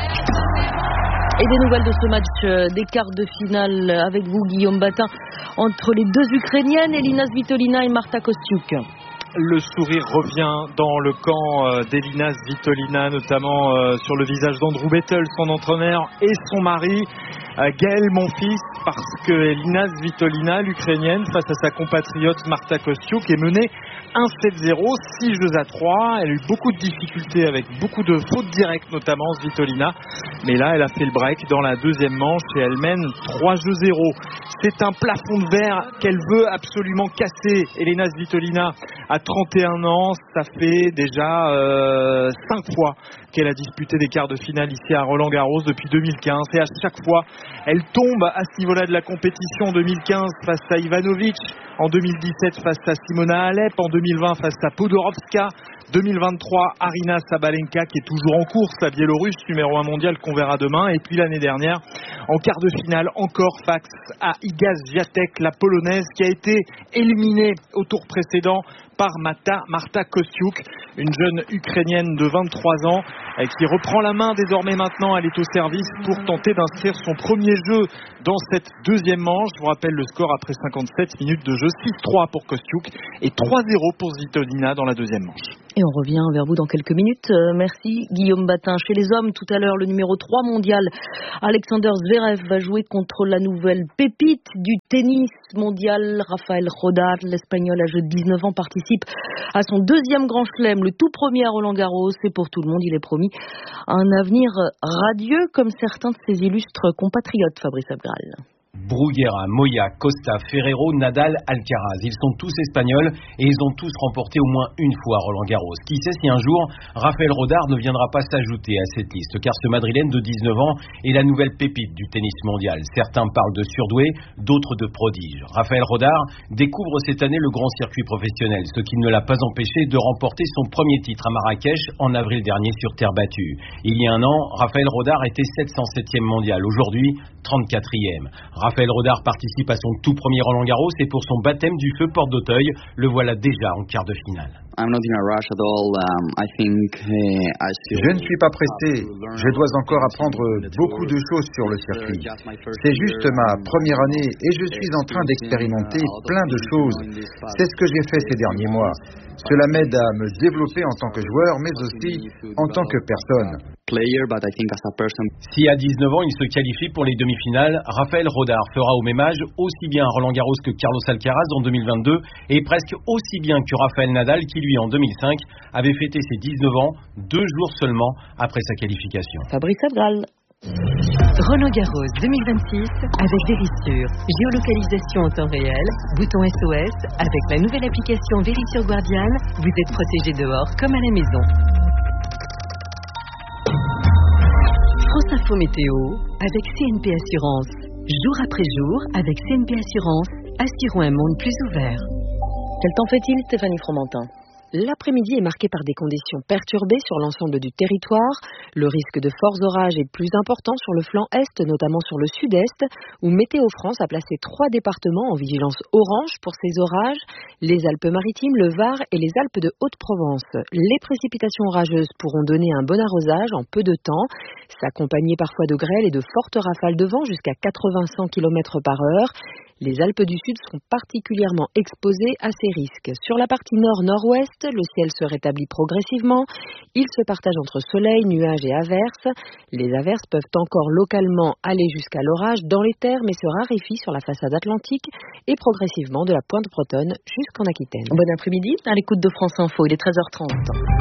Et des nouvelles de ce match des quarts de finale avec vous Guillaume Batin entre les deux Ukrainiennes Elina Svitolina et Marta Kostyuk. Le sourire revient dans le camp d'Elina Svitolina, notamment sur le visage d'Andrew Bettel, son entraîneur, et son mari, Gaël Monfils, parce que Elina Svitolina, l'Ukrainienne, face à sa compatriote Marta Kostyuk, est menée un sept zéro, six jeux à trois. Elle a eu beaucoup de difficultés avec beaucoup de fautes directes, notamment Svitolina. Mais là, elle a fait le break dans la deuxième manche et elle mène trois jeux zéro. C'est un plafond de verre qu'elle veut absolument casser. Elina Svitolina a trente et un ans. Ça fait déjà euh, cinq fois qu'elle a disputé des quarts de finale ici à Roland-Garros depuis deux mille quinze. Et à chaque fois, elle tombe à ce niveau-là de la compétition. En deux mille quinze face à Ivanovic. En deux mille dix-sept face à Simona Halep. En deux mille vingt face à Podoroska. deux mille vingt-trois, Arina Sabalenka qui est toujours en course, la Biélorusse, numéro un mondial qu'on verra demain. Et puis l'année dernière, en quart de finale, encore face à Iga Swiatek, la Polonaise qui a été éliminée au tour précédent par Marta, Marta Kostyuk, une jeune ukrainienne de vingt-trois ans qui reprend la main désormais maintenant. Elle est au service pour tenter d'inscrire son premier jeu dans cette deuxième manche. Je vous rappelle le score après cinquante-sept minutes de jeu, six trois pour Kostyuk et trois zéro pour Svitolina dans la deuxième manche. Et on revient vers vous dans quelques minutes. Euh, merci Guillaume Batin. Chez les hommes, tout à l'heure, le numéro trois mondial, Alexander Zverev, va jouer contre la nouvelle pépite du tennis mondial, Rafael Rodar. L'Espagnol, âgé de dix-neuf ans, participe à son deuxième grand chelem, le tout premier à Roland-Garros. Et pour tout le monde, il est promis un avenir radieux, comme certains de ses illustres compatriotes, Fabrice Abgral. Bruguera, Moya, Costa, Ferrero, Nadal, Alcaraz. Ils sont tous espagnols et ils ont tous remporté au moins une fois Roland-Garros. Qui sait si un jour, Rafael Rodar ne viendra pas s'ajouter à cette liste, car ce Madrilène de dix-neuf ans est la nouvelle pépite du tennis mondial. Certains parlent de surdoué, d'autres de prodige. Rafael Rodar découvre cette année le grand circuit professionnel, ce qui ne l'a pas empêché de remporter son premier titre à Marrakech en avril dernier sur terre battue. Il y a un an, Rafael Rodar était sept cent septième mondial. Aujourd'hui, trente-quatrième. Rafael Rodar participe à son tout premier Roland-Garros et pour son baptême du feu porte d'Auteuil, le voilà déjà en quart de finale. I'm not in a rush at all. Um, I think uh, I still... Je ne suis pas pressé. Je dois encore apprendre beaucoup de choses sur le circuit. C'est juste ma première année et je suis en train d'expérimenter plein de choses. C'est ce que j'ai fait ces derniers mois. Cela m'aide à me développer en tant que joueur, mais aussi en tant que personne. Si à dix-neuf ans il se qualifie pour les demi-finales, Rafael Rodar fera au même âge aussi bien Roland-Garros que Carlos Alcaraz en deux mille vingt-deux et presque aussi bien que Rafael Nadal qui lui en deux mille cinq avait fêté ses dix-neuf ans deux jours seulement après sa qualification. Fabrice Abgral. Roland-Garros deux mille vingt-six avec Vérissure. Géolocalisation en temps réel, bouton S O S. Avec la nouvelle application Vérissure Guardian, vous êtes protégé dehors comme à la maison. France Info Météo avec C N P Assurance. Jour après jour, avec C N P Assurance, assurons un monde plus ouvert. Quel temps fait-il, Stéphanie Fromentin ? L'après-midi est marqué par des conditions perturbées sur l'ensemble du territoire. Le risque de forts orages est plus important sur le flanc est, notamment sur le sud-est, où Météo France a placé trois départements en vigilance orange pour ces orages, les Alpes-Maritimes, le Var et les Alpes de Haute-Provence. Les précipitations orageuses pourront donner un bon arrosage en peu de temps, s'accompagner parfois de grêles et de fortes rafales de vent jusqu'à quatre-vingts à cent kilomètres par heure. Les Alpes du Sud seront particulièrement exposées à ces risques. Sur la partie nord-nord-ouest, le ciel se rétablit progressivement. Il se partage entre soleil, nuages et averses. Les averses peuvent encore localement aller jusqu'à l'orage dans les terres, mais se raréfient sur la façade atlantique et progressivement de la pointe bretonne jusqu'en Aquitaine. Bon après-midi, à l'écoute de France Info, il est treize heures trente.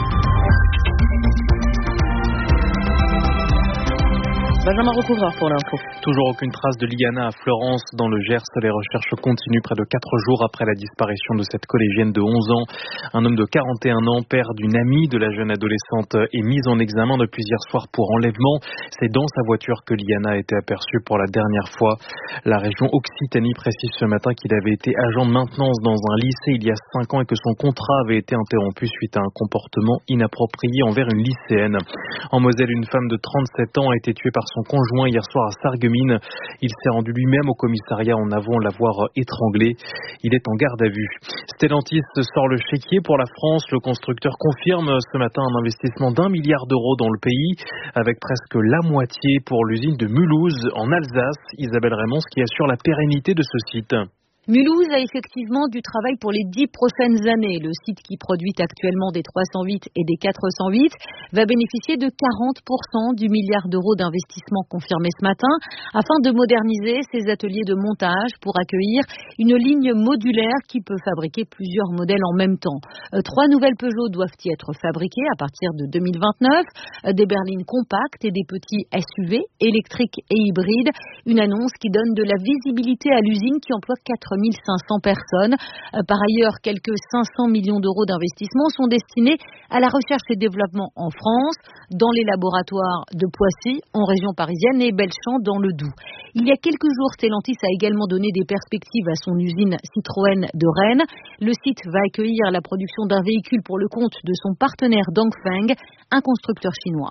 Benjamin Recouvreur pour l'info. Toujours aucune trace de Liana à Florence dans le Gers. Les recherches continuent près de quatre jours après la disparition de cette collégienne de onze ans. Un homme de quarante et un ans, père d'une amie de la jeune adolescente, est mis en examen depuis hier soir pour enlèvement. C'est dans sa voiture que Liana a été aperçue pour la dernière fois. La région Occitanie précise ce matin qu'il avait été agent de maintenance dans un lycée il y a cinq ans et que son contrat avait été interrompu suite à un comportement inapproprié envers une lycéenne. En Moselle, une femme de trente-sept ans a été tuée par son conjoint hier soir à Sarreguemines. Il s'est rendu lui-même au commissariat en avouant l'avoir étranglé. Il est en garde à vue. Stellantis sort le chéquier pour la France. Le constructeur confirme ce matin un investissement d'un milliard d'euros dans le pays, avec presque la moitié pour l'usine de Mulhouse en Alsace. Isabelle Raymond, qui assure la pérennité de ce site. Mulhouse a effectivement du travail pour les dix prochaines années. Le site qui produit actuellement des trois cent huit et des quatre cent huit va bénéficier de quarante pour cent du milliard d'euros d'investissement confirmé ce matin afin de moderniser ses ateliers de montage pour accueillir une ligne modulaire qui peut fabriquer plusieurs modèles en même temps. Trois nouvelles Peugeot doivent y être fabriquées à partir de deux mille vingt-neuf, des berlines compactes et des petits S U V électriques et hybrides. Une annonce qui donne de la visibilité à l'usine qui emploie quatre mille cinq cents personnes. Par ailleurs, quelques cinq cents millions d'euros d'investissement sont destinés à la recherche et développement en France, dans les laboratoires de Poissy, en région parisienne, et Belchamp, dans le Doubs. Il y a quelques jours, Stellantis a également donné des perspectives à son usine Citroën de Rennes. Le site va accueillir la production d'un véhicule pour le compte de son partenaire Dongfeng, un constructeur chinois.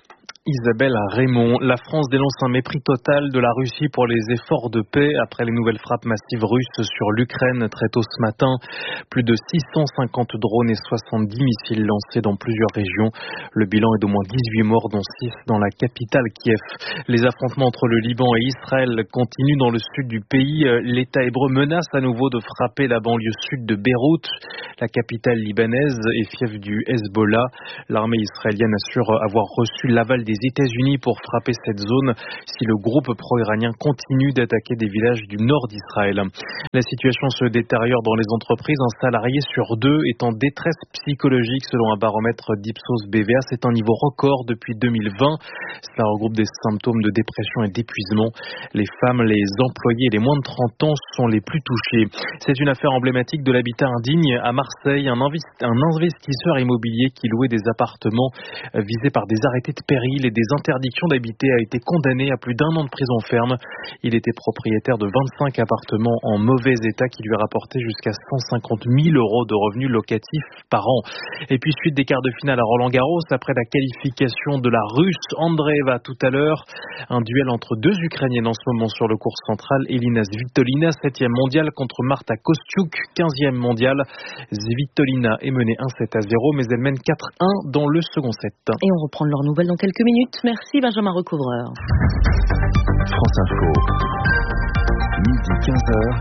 Isabelle Raymond. La France dénonce un mépris total de la Russie pour les efforts de paix après les nouvelles frappes massives russes sur l'Ukraine très tôt ce matin. Plus de six cent cinquante drones et soixante-dix missiles lancés dans plusieurs régions. Le bilan est d'au moins dix-huit morts, dont six dans la capitale Kiev. Les affrontements entre le Liban et Israël continuent dans le sud du pays. L'État hébreu menace à nouveau de frapper la banlieue sud de Beyrouth, la capitale libanaise et fief du Hezbollah. L'armée israélienne assure avoir reçu l'aval des États-Unis pour frapper cette zone si le groupe pro-iranien continue d'attaquer des villages du nord d'Israël. La situation se détériore dans les entreprises. Un salarié sur deux est en détresse psychologique selon un baromètre d'Ipsos B V A. C'est un niveau record depuis deux mille vingt. Cela regroupe des symptômes de dépression et d'épuisement. Les femmes, les employés et les moins de trente ans sont les plus touchés. C'est une affaire emblématique de l'habitat indigne à Marseille. Un, investi- un investisseur immobilier qui louait des appartements visés par des arrêtés de péril et des interdictions d'habiter a été condamné à plus d'un an de prison ferme. Il était propriétaire de vingt-cinq appartements en mauvais état qui lui rapportaient jusqu'à cent cinquante mille euros de revenus locatifs par an. Et puis suite des quarts de finale à Roland-Garros, après la qualification de la Russe Andreeva tout à l'heure, un duel entre deux Ukrainiennes en ce moment sur le court central. Elina Svitolina, septième mondiale contre Marta Kostyuk, quinzième mondiale. Svitolina est menée un sept à zéro, mais elle mène quatre un dans le second set. Et on reprend leurs nouvelles dans quelques minutes. Merci Benjamin Recouvreur. France Info, midi quinze heures.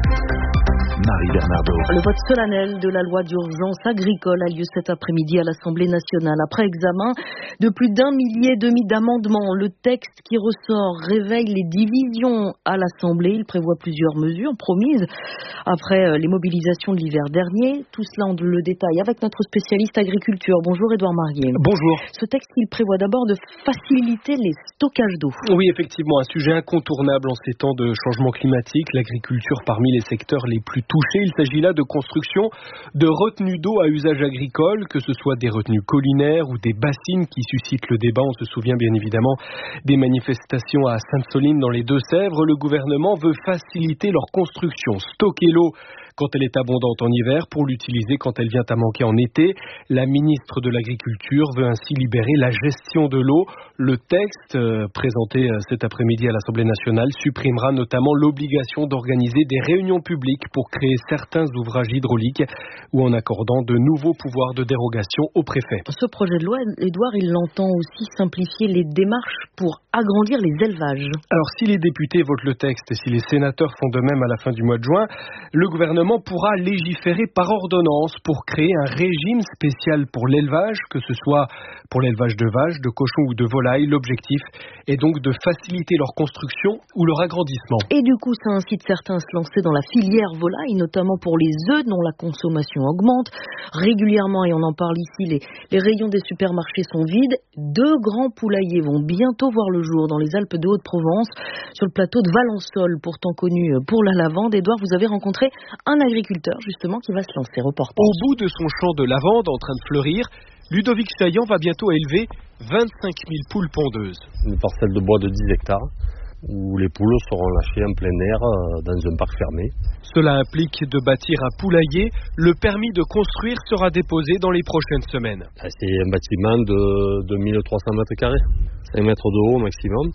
Marie Bernardo. Le vote solennel de la loi d'urgence agricole a lieu cet après-midi à l'Assemblée nationale. Après examen de plus d'un millier et demi d'amendements, le texte qui ressort réveille les divisions à l'Assemblée. Il prévoit plusieurs mesures promises après les mobilisations de l'hiver dernier. Tout cela en le détail avec notre spécialiste agriculture. Bonjour Édouard Marguet. Bonjour. Ce texte, il prévoit d'abord de faciliter les stockages d'eau. Oui, effectivement, un sujet incontournable en ces temps de changement climatique. L'agriculture parmi les secteurs les plus touchés. Il s'agit là de construction de retenues d'eau à usage agricole, que ce soit des retenues collinaires ou des bassines qui suscitent le débat. On se souvient bien évidemment des manifestations à Sainte-Soline dans les Deux-Sèvres. Le gouvernement veut faciliter leur construction, stocker l'eau quand elle est abondante en hiver pour l'utiliser quand elle vient à manquer en été. La ministre de l'Agriculture veut ainsi libérer la gestion de l'eau. Le texte euh, présenté euh, cet après-midi à l'Assemblée nationale supprimera notamment l'obligation d'organiser des réunions publiques pour créer certains ouvrages hydrauliques ou en accordant de nouveaux pouvoirs de dérogation au préfet. Ce projet de loi, Édouard, il entend aussi simplifier les démarches pour agrandir les élevages. Alors si les députés votent le texte et si les sénateurs font de même à la fin du mois de juin, le gouvernement pourra légiférer par ordonnance pour créer un régime spécial pour l'élevage, que ce soit pour l'élevage de vaches, de cochons ou de volailles. L'objectif est donc de faciliter leur construction ou leur agrandissement. Et du coup, ça incite certains à se lancer dans la filière volaille, notamment pour les œufs dont la consommation augmente régulièrement, et on en parle ici, les, les rayons des supermarchés sont vides. Deux grands poulaillers vont bientôt voir le jour dans les Alpes de Haute-Provence, sur le plateau de Valençol, pourtant connu pour la lavande. Édouard, vous avez rencontré un agriculteur justement qui va se lancer. Reportage. Au bout de son champ de lavande en train de fleurir, Ludovic Chaillant va bientôt élever vingt-cinq mille poules pondeuses. Une parcelle de bois de dix hectares où les poules seront lâchées en plein air dans un parc fermé. Cela implique de bâtir un poulailler. Le permis de construire sera déposé dans les prochaines semaines. C'est un bâtiment de, de mille trois cents mètres carrés, cinq mètres de haut maximum.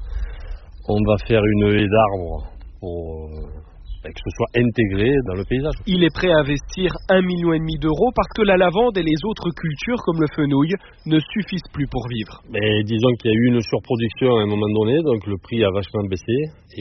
On va faire une haie d'arbres pour que ce soit intégré dans le paysage. Il est prêt à investir un million et demi d'euros parce que la lavande et les autres cultures comme le fenouil ne suffisent plus pour vivre. Mais disons qu'il y a eu une surproduction à un moment donné, donc le prix a vachement baissé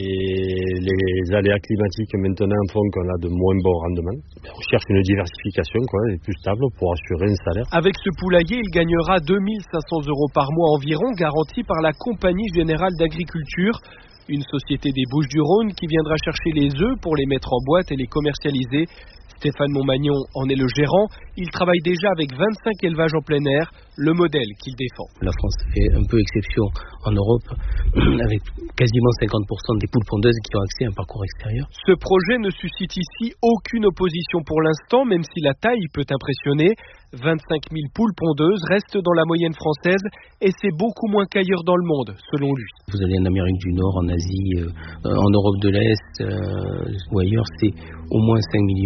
et les aléas climatiques maintenant font qu'on a de moins bons rendements. On cherche une diversification quoi, et plus stable pour assurer un salaire. Avec ce poulailler, il gagnera deux mille cinq cents euros par mois environ, garanti par la Compagnie Générale d'Agriculture. Une société des Bouches-du-Rhône qui viendra chercher les œufs pour les mettre en boîte et les commercialiser. Stéphane Montmagnon en est le gérant. Il travaille déjà avec vingt-cinq élevages en plein air, le modèle qu'il défend. La France fait un peu exception en Europe, avec quasiment cinquante pour cent des poules pondeuses qui ont accès à un parcours extérieur. Ce projet ne suscite ici aucune opposition pour l'instant, même si la taille peut impressionner. vingt-cinq mille poules pondeuses restent dans la moyenne française et c'est beaucoup moins qu'ailleurs dans le monde, selon lui. Vous allez en Amérique du Nord, en Asie, euh, en Europe de l'Est euh, ou ailleurs, c'est au moins cinq millions de poules.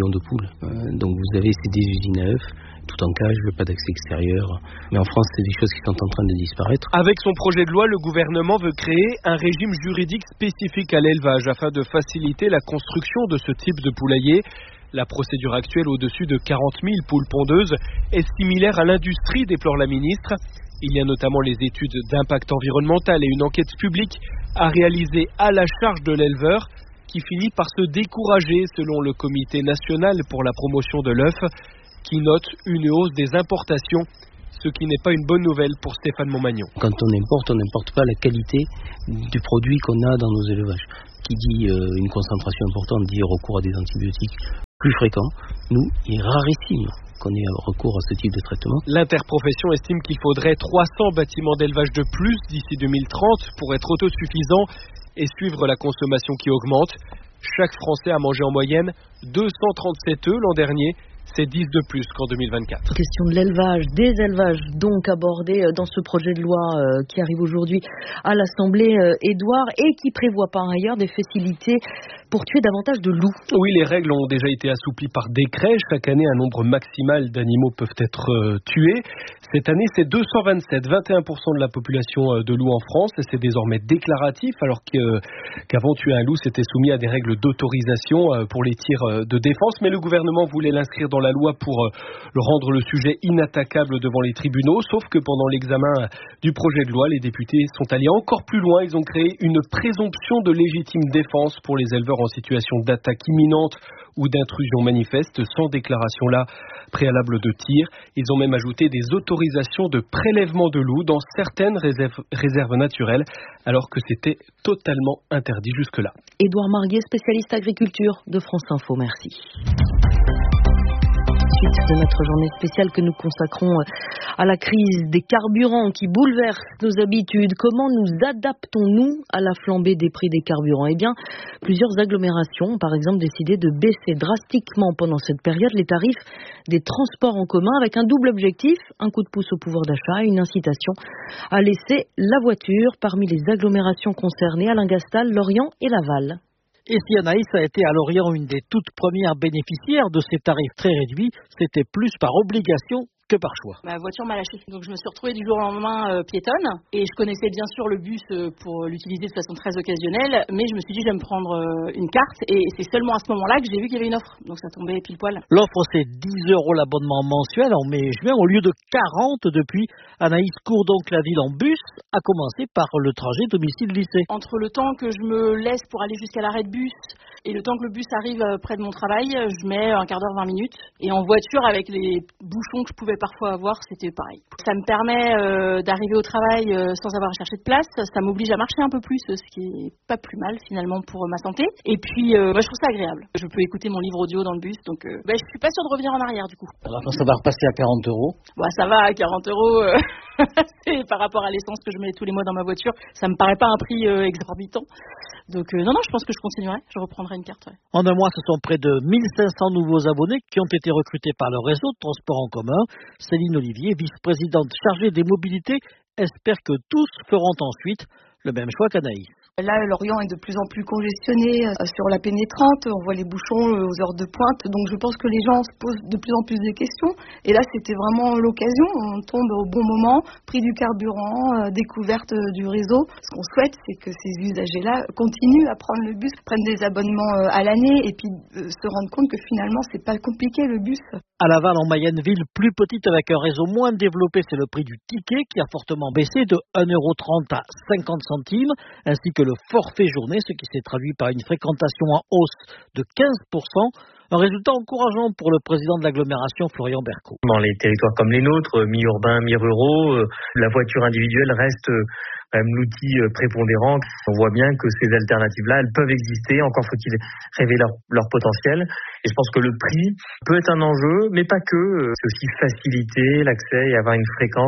poules. Euh, donc vous avez c'est des usines à œufs, tout en cage, pas d'accès extérieur. Mais en France, c'est des choses qui sont en train de disparaître. Avec son projet de loi, le gouvernement veut créer un régime juridique spécifique à l'élevage afin de faciliter la construction de ce type de poulailler. La procédure actuelle au-dessus de quarante mille poules pondeuses est similaire à l'industrie, déplore la ministre. Il y a notamment les études d'impact environnemental et une enquête publique à réaliser à la charge de l'éleveur qui finit par se décourager selon le Comité national pour la promotion de l'œuf qui note une hausse des importations, ce qui n'est pas une bonne nouvelle pour Stéphane Montmagnon. Quand on importe, on n'importe pas la qualité du produit qu'on a dans nos élevages. Qui dit euh, une concentration importante dit recours à des antibiotiques plus fréquents. Nous, il est rarissime qu'on ait recours à ce type de traitement. L'interprofession estime qu'il faudrait trois cents bâtiments d'élevage de plus d'ici deux mille trente pour être autosuffisant et suivre la consommation qui augmente. Chaque Français a mangé en moyenne deux cent trente-sept œufs l'an dernier. C'est dix de plus qu'en deux mille vingt-quatre. Question de l'élevage, des élevages donc abordés dans ce projet de loi euh, qui arrive aujourd'hui à l'Assemblée, euh, Édouard, et qui prévoit par ailleurs des facilités pour tuer davantage de loups. Oui, les règles ont déjà été assouplies par décret. Chaque année, un nombre maximal d'animaux peuvent être euh, tués. Cette année, c'est deux cent vingt-sept, vingt et un pour cent de la population de loups en France. Et c'est désormais déclaratif, alors que, euh, qu'avant tuer un loup, c'était soumis à des règles d'autorisation euh, pour les tirs euh, de défense. Mais le gouvernement voulait l'inscrire dans la loi pour euh, rendre le sujet inattaquable devant les tribunaux. Sauf que pendant l'examen du projet de loi, les députés sont allés encore plus loin. Ils ont créé une présomption de légitime défense pour les éleveurs en situation d'attaque imminente ou d'intrusion manifeste sans déclaration là préalable de tir. Ils ont même ajouté des autorisations de prélèvement de loups dans certaines réserves, réserves naturelles alors que c'était totalement interdit jusque-là. Édouard Marguet, spécialiste agriculture de France Info, merci. Suite de notre journée spéciale que nous consacrons à la crise des carburants qui bouleverse nos habitudes. Comment nous adaptons-nous à la flambée des prix des carburants ? Eh bien, plusieurs agglomérations ont par exemple décidé de baisser drastiquement pendant cette période les tarifs des transports en commun avec un double objectif, un coup de pouce au pouvoir d'achat et une incitation à laisser la voiture parmi les agglomérations concernées, Alain Gastal, Lorient et Laval. Et si Anaïs a été à Lorient une des toutes premières bénéficiaires de ces tarifs très réduits, c'était plus par obligation que par choix. Ma voiture m'a lâché, donc je me suis retrouvée du jour au lendemain euh, piétonne et je connaissais bien sûr le bus euh, pour l'utiliser de façon très occasionnelle, mais je me suis dit je vais me prendre euh, une carte et c'est seulement à ce moment-là que j'ai vu qu'il y avait une offre, donc ça tombait pile poil. L'offre c'est dix euros l'abonnement mensuel en mai-juin au lieu de quarante depuis. Anaïs court donc la ville en bus, à commencer par le trajet domicile-lycée. Entre le temps que je me laisse pour aller jusqu'à l'arrêt de bus et le temps que le bus arrive près de mon travail, je mets un quart d'heure, vingt minutes. Et en voiture, avec les bouchons que je pouvais parfois avoir, c'était pareil. Ça me permet euh, d'arriver au travail euh, sans avoir à chercher de place. Ça m'oblige à marcher un peu plus, ce qui est pas plus mal finalement pour ma santé. Et puis, euh, bah, je trouve ça agréable. Je peux écouter mon livre audio dans le bus, donc euh, bah, je suis pas sûre de revenir en arrière du coup. Alors quand ça va repasser à quarante euros Bah ça va, à quarante euros. Euh... c'est par rapport à l'essence que je mets tous les mois dans ma voiture, ça me paraît pas un prix euh, exorbitant. Donc euh, non, non, je pense que je continuerai, je reprendrai une carte. Ouais. En un mois, ce sont près de mille cinq cents nouveaux abonnés qui ont été recrutés par le réseau de transport en commun. Céline Olivier, vice-présidente chargée des mobilités, espère que tous feront ensuite le même choix qu'Anaïs. Là, Lorient est de plus en plus congestionné euh, sur la pénétrante, on voit les bouchons euh, aux heures de pointe, donc je pense que les gens se posent de plus en plus de questions. Et là, c'était vraiment l'occasion, on tombe au bon moment, prix du carburant, euh, découverte euh, du réseau. Ce qu'on souhaite, c'est que ces usagers-là continuent à prendre le bus, prennent des abonnements euh, à l'année et puis euh, se rendent compte que finalement, c'est pas compliqué le bus. À Laval, en Mayenne, ville plus petite avec un réseau moins développé, c'est le prix du ticket qui a fortement baissé de un euro trente à cinquante centimes, ainsi que le forfait journée, ce qui s'est traduit par une fréquentation en hausse de quinze pour cent. Un résultat encourageant pour le président de l'agglomération, Florian Berco. Dans les territoires comme les nôtres, mi-urbains, mi-ruraux, la voiture individuelle reste quand même l'outil prépondérant. On voit bien que ces alternatives-là, elles peuvent exister. Encore faut-il révéler leur, leur potentiel. Et je pense que le prix peut être un enjeu, mais pas que. C'est aussi faciliter l'accès et avoir une fréquence qui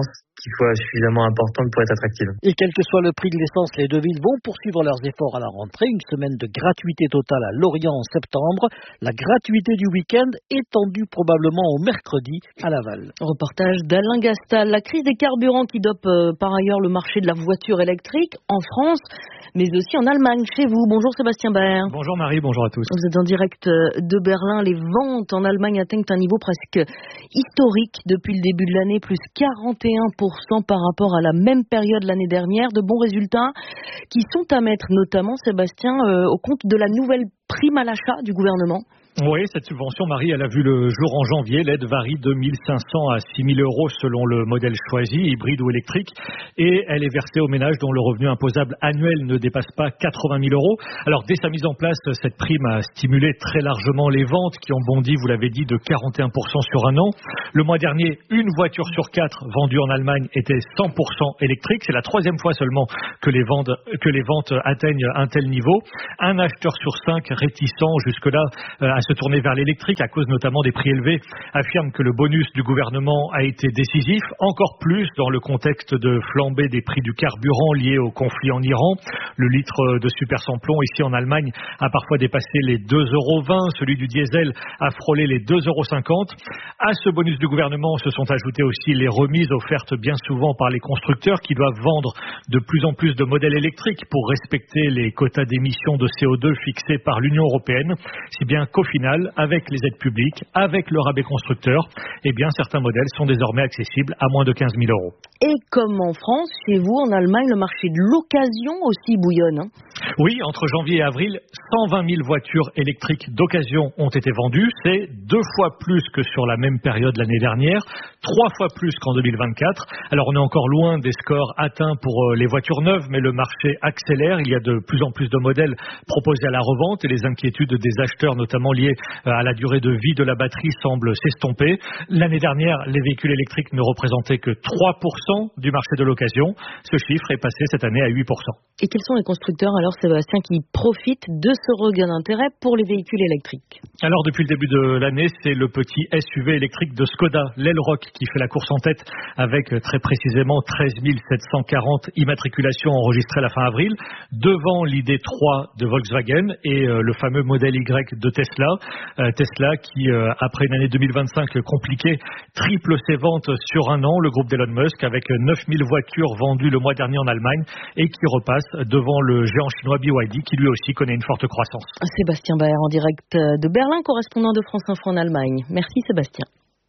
qu'il soit suffisamment importante pour être attractive. Et quel que soit le prix de l'essence, les deux villes vont poursuivre leurs efforts à la rentrée. Une semaine de gratuité totale à Lorient en septembre. La gratuité du week-end étendue probablement au mercredi à Laval. Reportage d'Alain Gastal. La crise des carburants qui dope euh, par ailleurs le marché de la voiture électrique en France, mais aussi en Allemagne, chez vous. Bonjour Sébastien Baer. Bonjour Marie, bonjour à tous. Vous êtes en direct de Berlin. Les ventes en Allemagne atteignent un niveau presque historique depuis le début de l'année, plus quarante et un pour cent par rapport à la même période l'année dernière. De bons résultats qui sont à mettre notamment, Sébastien, euh, au compte de la nouvelle prime à l'achat du gouvernement. Oui, cette subvention, Marie, elle a vu le jour en janvier. L'aide varie de mille cinq cents à six mille euros selon le modèle choisi, hybride ou électrique. Et elle est versée aux ménages dont le revenu imposable annuel ne dépasse pas quatre-vingt mille euros. Alors, dès sa mise en place, cette prime a stimulé très largement les ventes qui ont bondi, vous l'avez dit, de quarante et un pour cent sur un an. Le mois dernier, une voiture sur quatre vendue en Allemagne était cent pour cent électrique. C'est la troisième fois seulement que les ventes, que les ventes atteignent un tel niveau. Un acheteur sur cinq réticent jusque-là à se tourner vers l'électrique à cause notamment des prix élevés, affirme que le bonus du gouvernement a été décisif, encore plus dans le contexte de flambée des prix du carburant lié au conflit en Iran. Le litre de super sans plomb ici en Allemagne a parfois dépassé les deux euros vingt, celui du diesel a frôlé les deux euros cinquante. À ce bonus du gouvernement se sont ajoutées aussi les remises offertes bien souvent par les constructeurs qui doivent vendre de plus en plus de modèles électriques pour respecter les quotas d'émissions de C O deux fixés par l'Union européenne, si bien qu'au final, avec les aides publiques, avec le rabais constructeur, eh bien certains modèles sont désormais accessibles à moins de quinze mille euros. Et comme en France, chez vous, en Allemagne, le marché de l'occasion aussi bouillonne. Hein. Oui, entre janvier et avril, cent vingt mille voitures électriques d'occasion ont été vendues. C'est deux fois plus que sur la même période l'année dernière, trois fois plus qu'en deux mille vingt-quatre. Alors on est encore loin des scores atteints pour les voitures neuves, mais le marché accélère. Il y a de plus en plus de modèles proposés à la revente et les inquiétudes des acheteurs, notamment liées à la durée de vie de la batterie, semblent s'estomper. L'année dernière, les véhicules électriques ne représentaient que trois pour cent du marché de l'occasion. Ce chiffre est passé cette année à huit pour cent. Et quels sont les constructeurs, alors Sébastien, qui profitent de ce regain d'intérêt pour les véhicules électriques? Alors depuis le début de l'année, c'est le petit S U V électrique de Skoda, l'Elroq, qui fait la course en tête avec très précisément treize mille sept cent quarante immatriculations enregistrées à la fin avril, devant l'I D trois de Volkswagen et euh, le fameux modèle Y de Tesla. Euh, Tesla qui, euh, après une année deux mille vingt-cinq compliquée, triple ses ventes sur un an, le groupe d'Elon Musk, avec neuf mille voitures vendues le mois dernier en Allemagne et qui repasse devant le géant chinois B Y D qui lui aussi connaît une forte croissance. Sébastien Baer en direct de Berlin, correspondant de France Info en Allemagne. Merci Sébastien.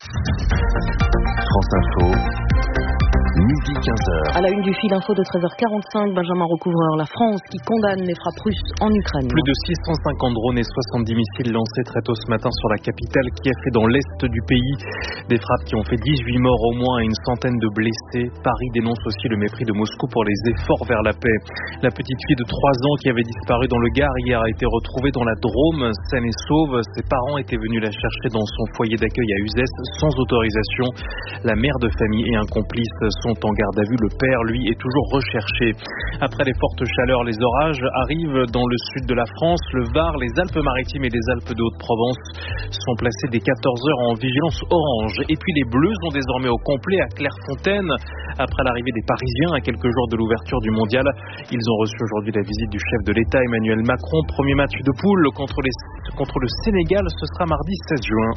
France Info. Midi quinze heures. À la une du fil info de treize heures quarante-cinq, Benjamin Recouvreur, la France qui condamne les frappes russes en Ukraine. Plus de six cent cinquante drones et soixante-dix missiles lancés très tôt ce matin sur la capitale Kiev et dans l'est du pays. Des frappes qui ont fait dix-huit morts au moins et une centaine de blessés. Paris dénonce aussi le mépris de Moscou pour les efforts vers la paix. La petite fille de trois ans qui avait disparu dans le Gard hier a été retrouvée dans la Drôme, saine et sauve. Ses parents étaient venus la chercher dans son foyer d'accueil à Uzès sans autorisation. La mère de famille et un complice sont en garde à vue. Le père, lui, est toujours recherché. Après les fortes chaleurs, les orages arrivent dans le sud de la France. Le Var, les Alpes-Maritimes et les Alpes de Haute-Provence sont placés dès quatorze heures en vigilance orange. Et puis les Bleus sont désormais au complet à Clairefontaine. Après l'arrivée des Parisiens à quelques jours de l'ouverture du mondial, ils ont reçu aujourd'hui la visite du chef de l'État Emmanuel Macron. Premier match de poule contre, les, contre le Sénégal, ce sera mardi seize juin.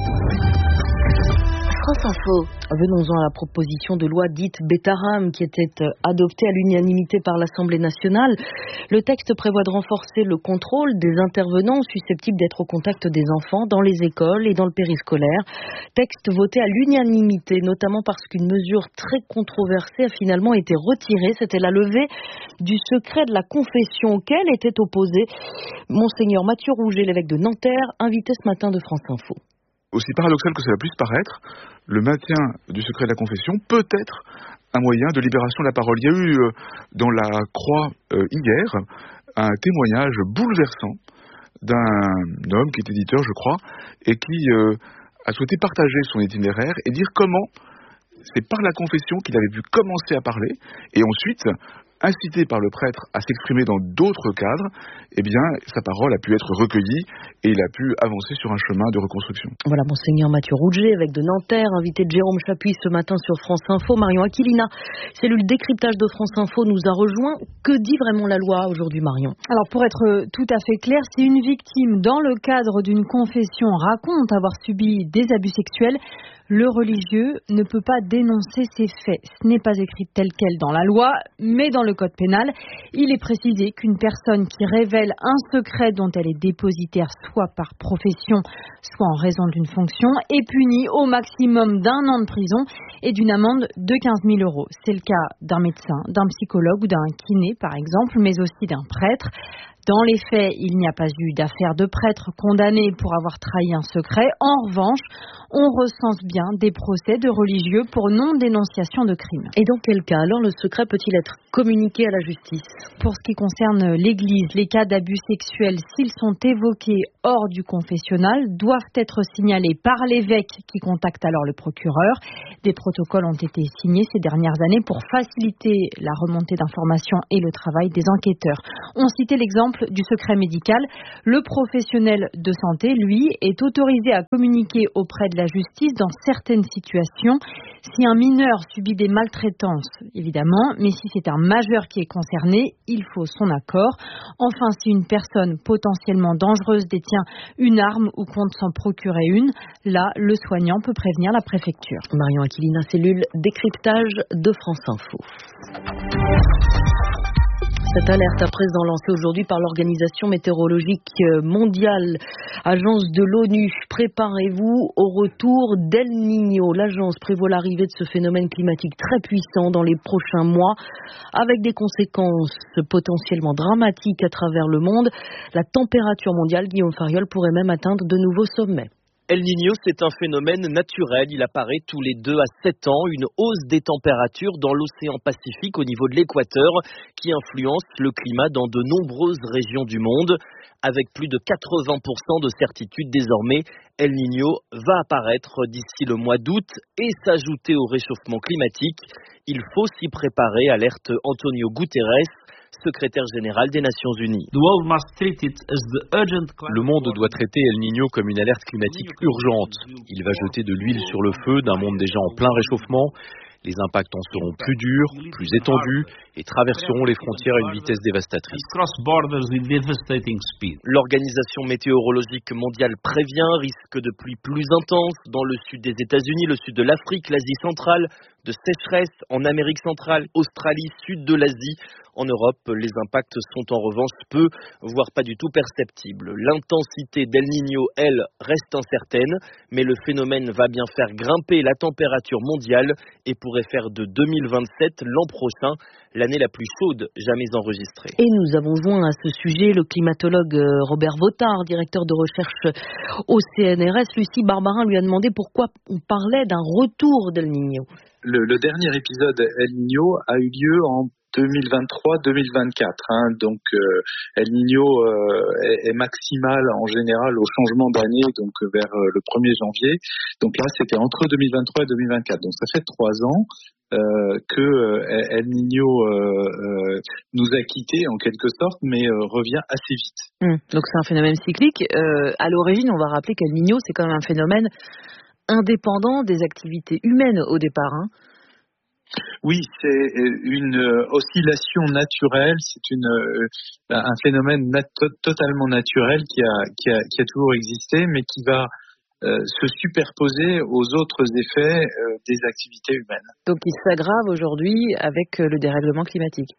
France Info. Venons-en à la proposition de loi dite Bétaram qui était adoptée à l'unanimité par l'Assemblée nationale. Le texte prévoit de renforcer le contrôle des intervenants susceptibles d'être au contact des enfants dans les écoles et dans le périscolaire. Texte voté à l'unanimité, notamment parce qu'une mesure très controversée a finalement été retirée. C'était la levée du secret de la confession auquel était opposé Monseigneur Mathieu Rouget, l'évêque de Nanterre, invité ce matin de France Info. Aussi paradoxal que cela puisse paraître, le maintien du secret de la confession peut être un moyen de libération de la parole. Il y a eu euh, dans la Croix euh, hier un témoignage bouleversant d'un homme qui est éditeur, je crois, et qui euh, a souhaité partager son itinéraire et dire comment c'est par la confession qu'il avait pu commencer à parler et ensuite incité par le prêtre à s'exprimer dans d'autres cadres, eh bien, sa parole a pu être recueillie et il a pu avancer sur un chemin de reconstruction. Voilà, Monseigneur Mathieu Rouget, évêque de Nanterre, invité de Jérôme Chapuis ce matin sur France Info. Marion Aquilina, cellule décryptage de France Info, nous a rejoint. Que dit vraiment la loi aujourd'hui, Marion? Alors, pour être tout à fait clair, si une victime, dans le cadre d'une confession, raconte avoir subi des abus sexuels, le religieux ne peut pas dénoncer ces faits. Ce n'est pas écrit tel quel dans la loi, mais dans le code pénal, il est précisé qu'une personne qui révèle un secret dont elle est dépositaire, soit par profession, soit en raison d'une fonction, est punie au maximum d'un an de prison et d'une amende de quinze mille euros. C'est le cas d'un médecin, d'un psychologue ou d'un kiné, par exemple, mais aussi d'un prêtre. Dans les faits, il n'y a pas eu d'affaire de prêtre condamné pour avoir trahi un secret. En revanche, on recense bien des procès de religieux pour non-dénonciation de crime. Et dans quel cas, alors, le secret peut-il être communiqué à la justice? Pour ce qui concerne l'Église, les cas d'abus sexuels, s'ils sont évoqués hors du confessionnal, doivent être signalés par l'évêque qui contacte alors le procureur. Des protocoles ont été signés ces dernières années pour faciliter la remontée d'informations et le travail des enquêteurs. On citait l'exemple du secret médical. Le professionnel de santé, lui, est autorisé à communiquer auprès de la justice dans certaines situations. Si un mineur subit des maltraitances, évidemment, mais si c'est un majeur qui est concerné, il faut son accord. Enfin, si une personne potentiellement dangereuse détient une arme ou compte s'en procurer une, là, le soignant peut prévenir la préfecture. Marion Aquilina, cellule décryptage de France Info. Cette alerte à présent lancée aujourd'hui par l'Organisation météorologique mondiale, agence de l'ONU. Préparez-vous au retour d'El Niño. L'agence prévoit l'arrivée de ce phénomène climatique très puissant dans les prochains mois, avec des conséquences potentiellement dramatiques à travers le monde. La température mondiale, Guillaume Fariol, pourrait même atteindre de nouveaux sommets. El Niño, c'est un phénomène naturel. Il apparaît tous les deux à sept ans. Une hausse des températures dans l'océan Pacifique au niveau de l'équateur qui influence le climat dans de nombreuses régions du monde. Avec plus de quatre-vingts pour cent de certitude désormais, El Niño va apparaître d'ici le mois d'août et s'ajouter au réchauffement climatique. Il faut s'y préparer, alerte Antonio Guterres, secrétaire général des Nations Unies. Le monde doit traiter El Niño comme une alerte climatique urgente. Il va jeter de l'huile sur le feu d'un monde déjà en plein réchauffement. Les impacts en seront plus durs, plus étendus et traverseront les frontières à une vitesse dévastatrice. L'Organisation météorologique mondiale prévient risque de pluies plus intenses dans le sud des États-Unis, le sud de l'Afrique, l'Asie centrale, de sécheresse en Amérique centrale, Australie, sud de l'Asie. En Europe, les impacts sont en revanche peu, voire pas du tout perceptibles. L'intensité d'El Niño, elle, reste incertaine, mais le phénomène va bien faire grimper la température mondiale et pourrait faire de deux mille vingt-sept, l'an prochain, l'année la plus chaude jamais enregistrée. Et nous avons joint à ce sujet le climatologue Robert Vautard, directeur de recherche au C N R S. Lucie Barbarin lui a demandé pourquoi on parlait d'un retour d'El Niño. Le, le dernier épisode El Niño a eu lieu en deux mille vingt-trois deux mille vingt-quatre. Hein. Donc euh, El Niño euh, est, est maximal en général au changement d'année, donc vers euh, le premier janvier. Donc là, c'était entre deux mille vingt-trois et deux mille vingt-quatre. Donc ça fait trois ans euh, que euh, El Niño euh, euh, nous a quittés en quelque sorte, mais euh, revient assez vite. Mmh. Donc c'est un phénomène cyclique. Euh, à l'origine, on va rappeler qu'El Niño, c'est quand même un phénomène indépendant des activités humaines au départ, hein. Oui, c'est une oscillation naturelle, c'est une, un phénomène nat- totalement naturel qui a, qui, a, qui a toujours existé, mais qui va euh, se superposer aux autres effets euh, des activités humaines. Donc il s'aggrave aujourd'hui avec le dérèglement climatique.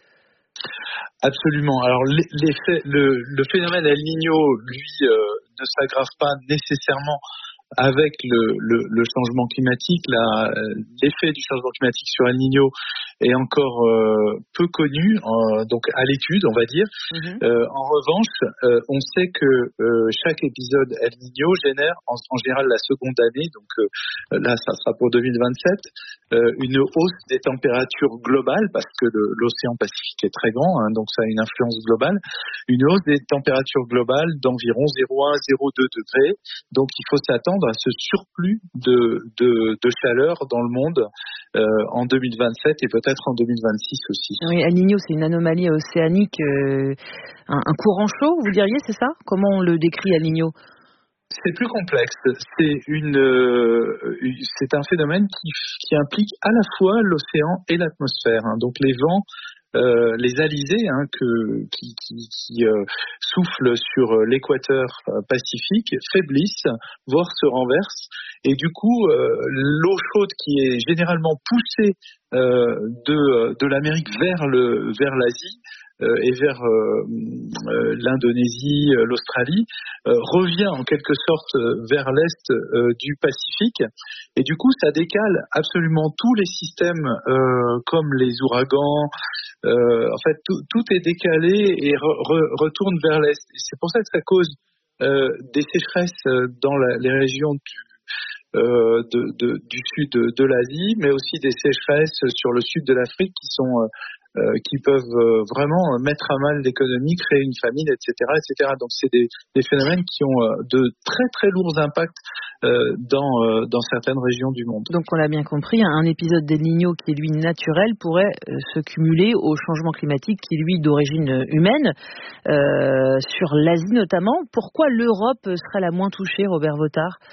Absolument. Alors l'effet, le, le phénomène El Niño, lui, euh, ne s'aggrave pas nécessairement avec le, le, le changement climatique. La, l'effet du changement climatique sur El Niño est encore euh, peu connu, euh, donc à l'étude, on va dire. Mm-hmm. Euh, en revanche, euh, on sait que euh, chaque épisode El Niño génère en, en général la seconde année, donc euh, là, ça sera pour deux mille vingt-sept, euh, une hausse des températures globales, parce que le, l'océan Pacifique est très grand, hein, donc ça a une influence globale, une hausse des températures globales d'environ zéro virgule un à zéro virgule deux degrés. Donc il faut s'attendre à ce surplus de, de, de chaleur dans le monde euh, en deux mille vingt-sept et peut-être peut-être en deux mille vingt-six aussi. Oui, El Niño, c'est une anomalie océanique, euh, un, un courant chaud, vous diriez, c'est ça? Comment on le décrit, El Niño? C'est plus complexe. C'est une, euh, c'est un phénomène qui, qui implique à la fois l'océan et l'atmosphère. Hein. Donc les vents, euh, les alizés hein, que, qui, qui, qui euh, soufflent sur l'équateur euh, pacifique faiblissent, voire se renversent. Et du coup, euh, l'eau chaude qui est généralement poussée euh, de, de l'Amérique vers le, vers l'Asie. Euh, et vers euh, euh, l'Indonésie, euh, l'Australie, euh, revient en quelque sorte euh, vers l'est euh, du Pacifique. Et du coup, ça décale absolument tous les systèmes, euh, comme les ouragans. Euh, en fait, tout, tout est décalé et re, re, retourne vers l'est. Et c'est pour ça que ça cause euh, des sécheresses dans la, les régions du Euh, de, de, du sud de, de l'Asie, mais aussi des sécheresses sur le sud de l'Afrique qui sont euh, euh, qui peuvent euh, vraiment mettre à mal l'économie, créer une famine, et cetera, et cetera. Donc c'est des, des phénomènes qui ont euh, de très très lourds impacts euh, dans euh, dans certaines régions du monde. Donc on l'a bien compris, un épisode d'El Niño qui est lui naturel pourrait euh, se cumuler au changement climatique qui est lui d'origine humaine, euh, sur l'Asie notamment. Pourquoi l'Europe serait la moins touchée, Robert Vautard ?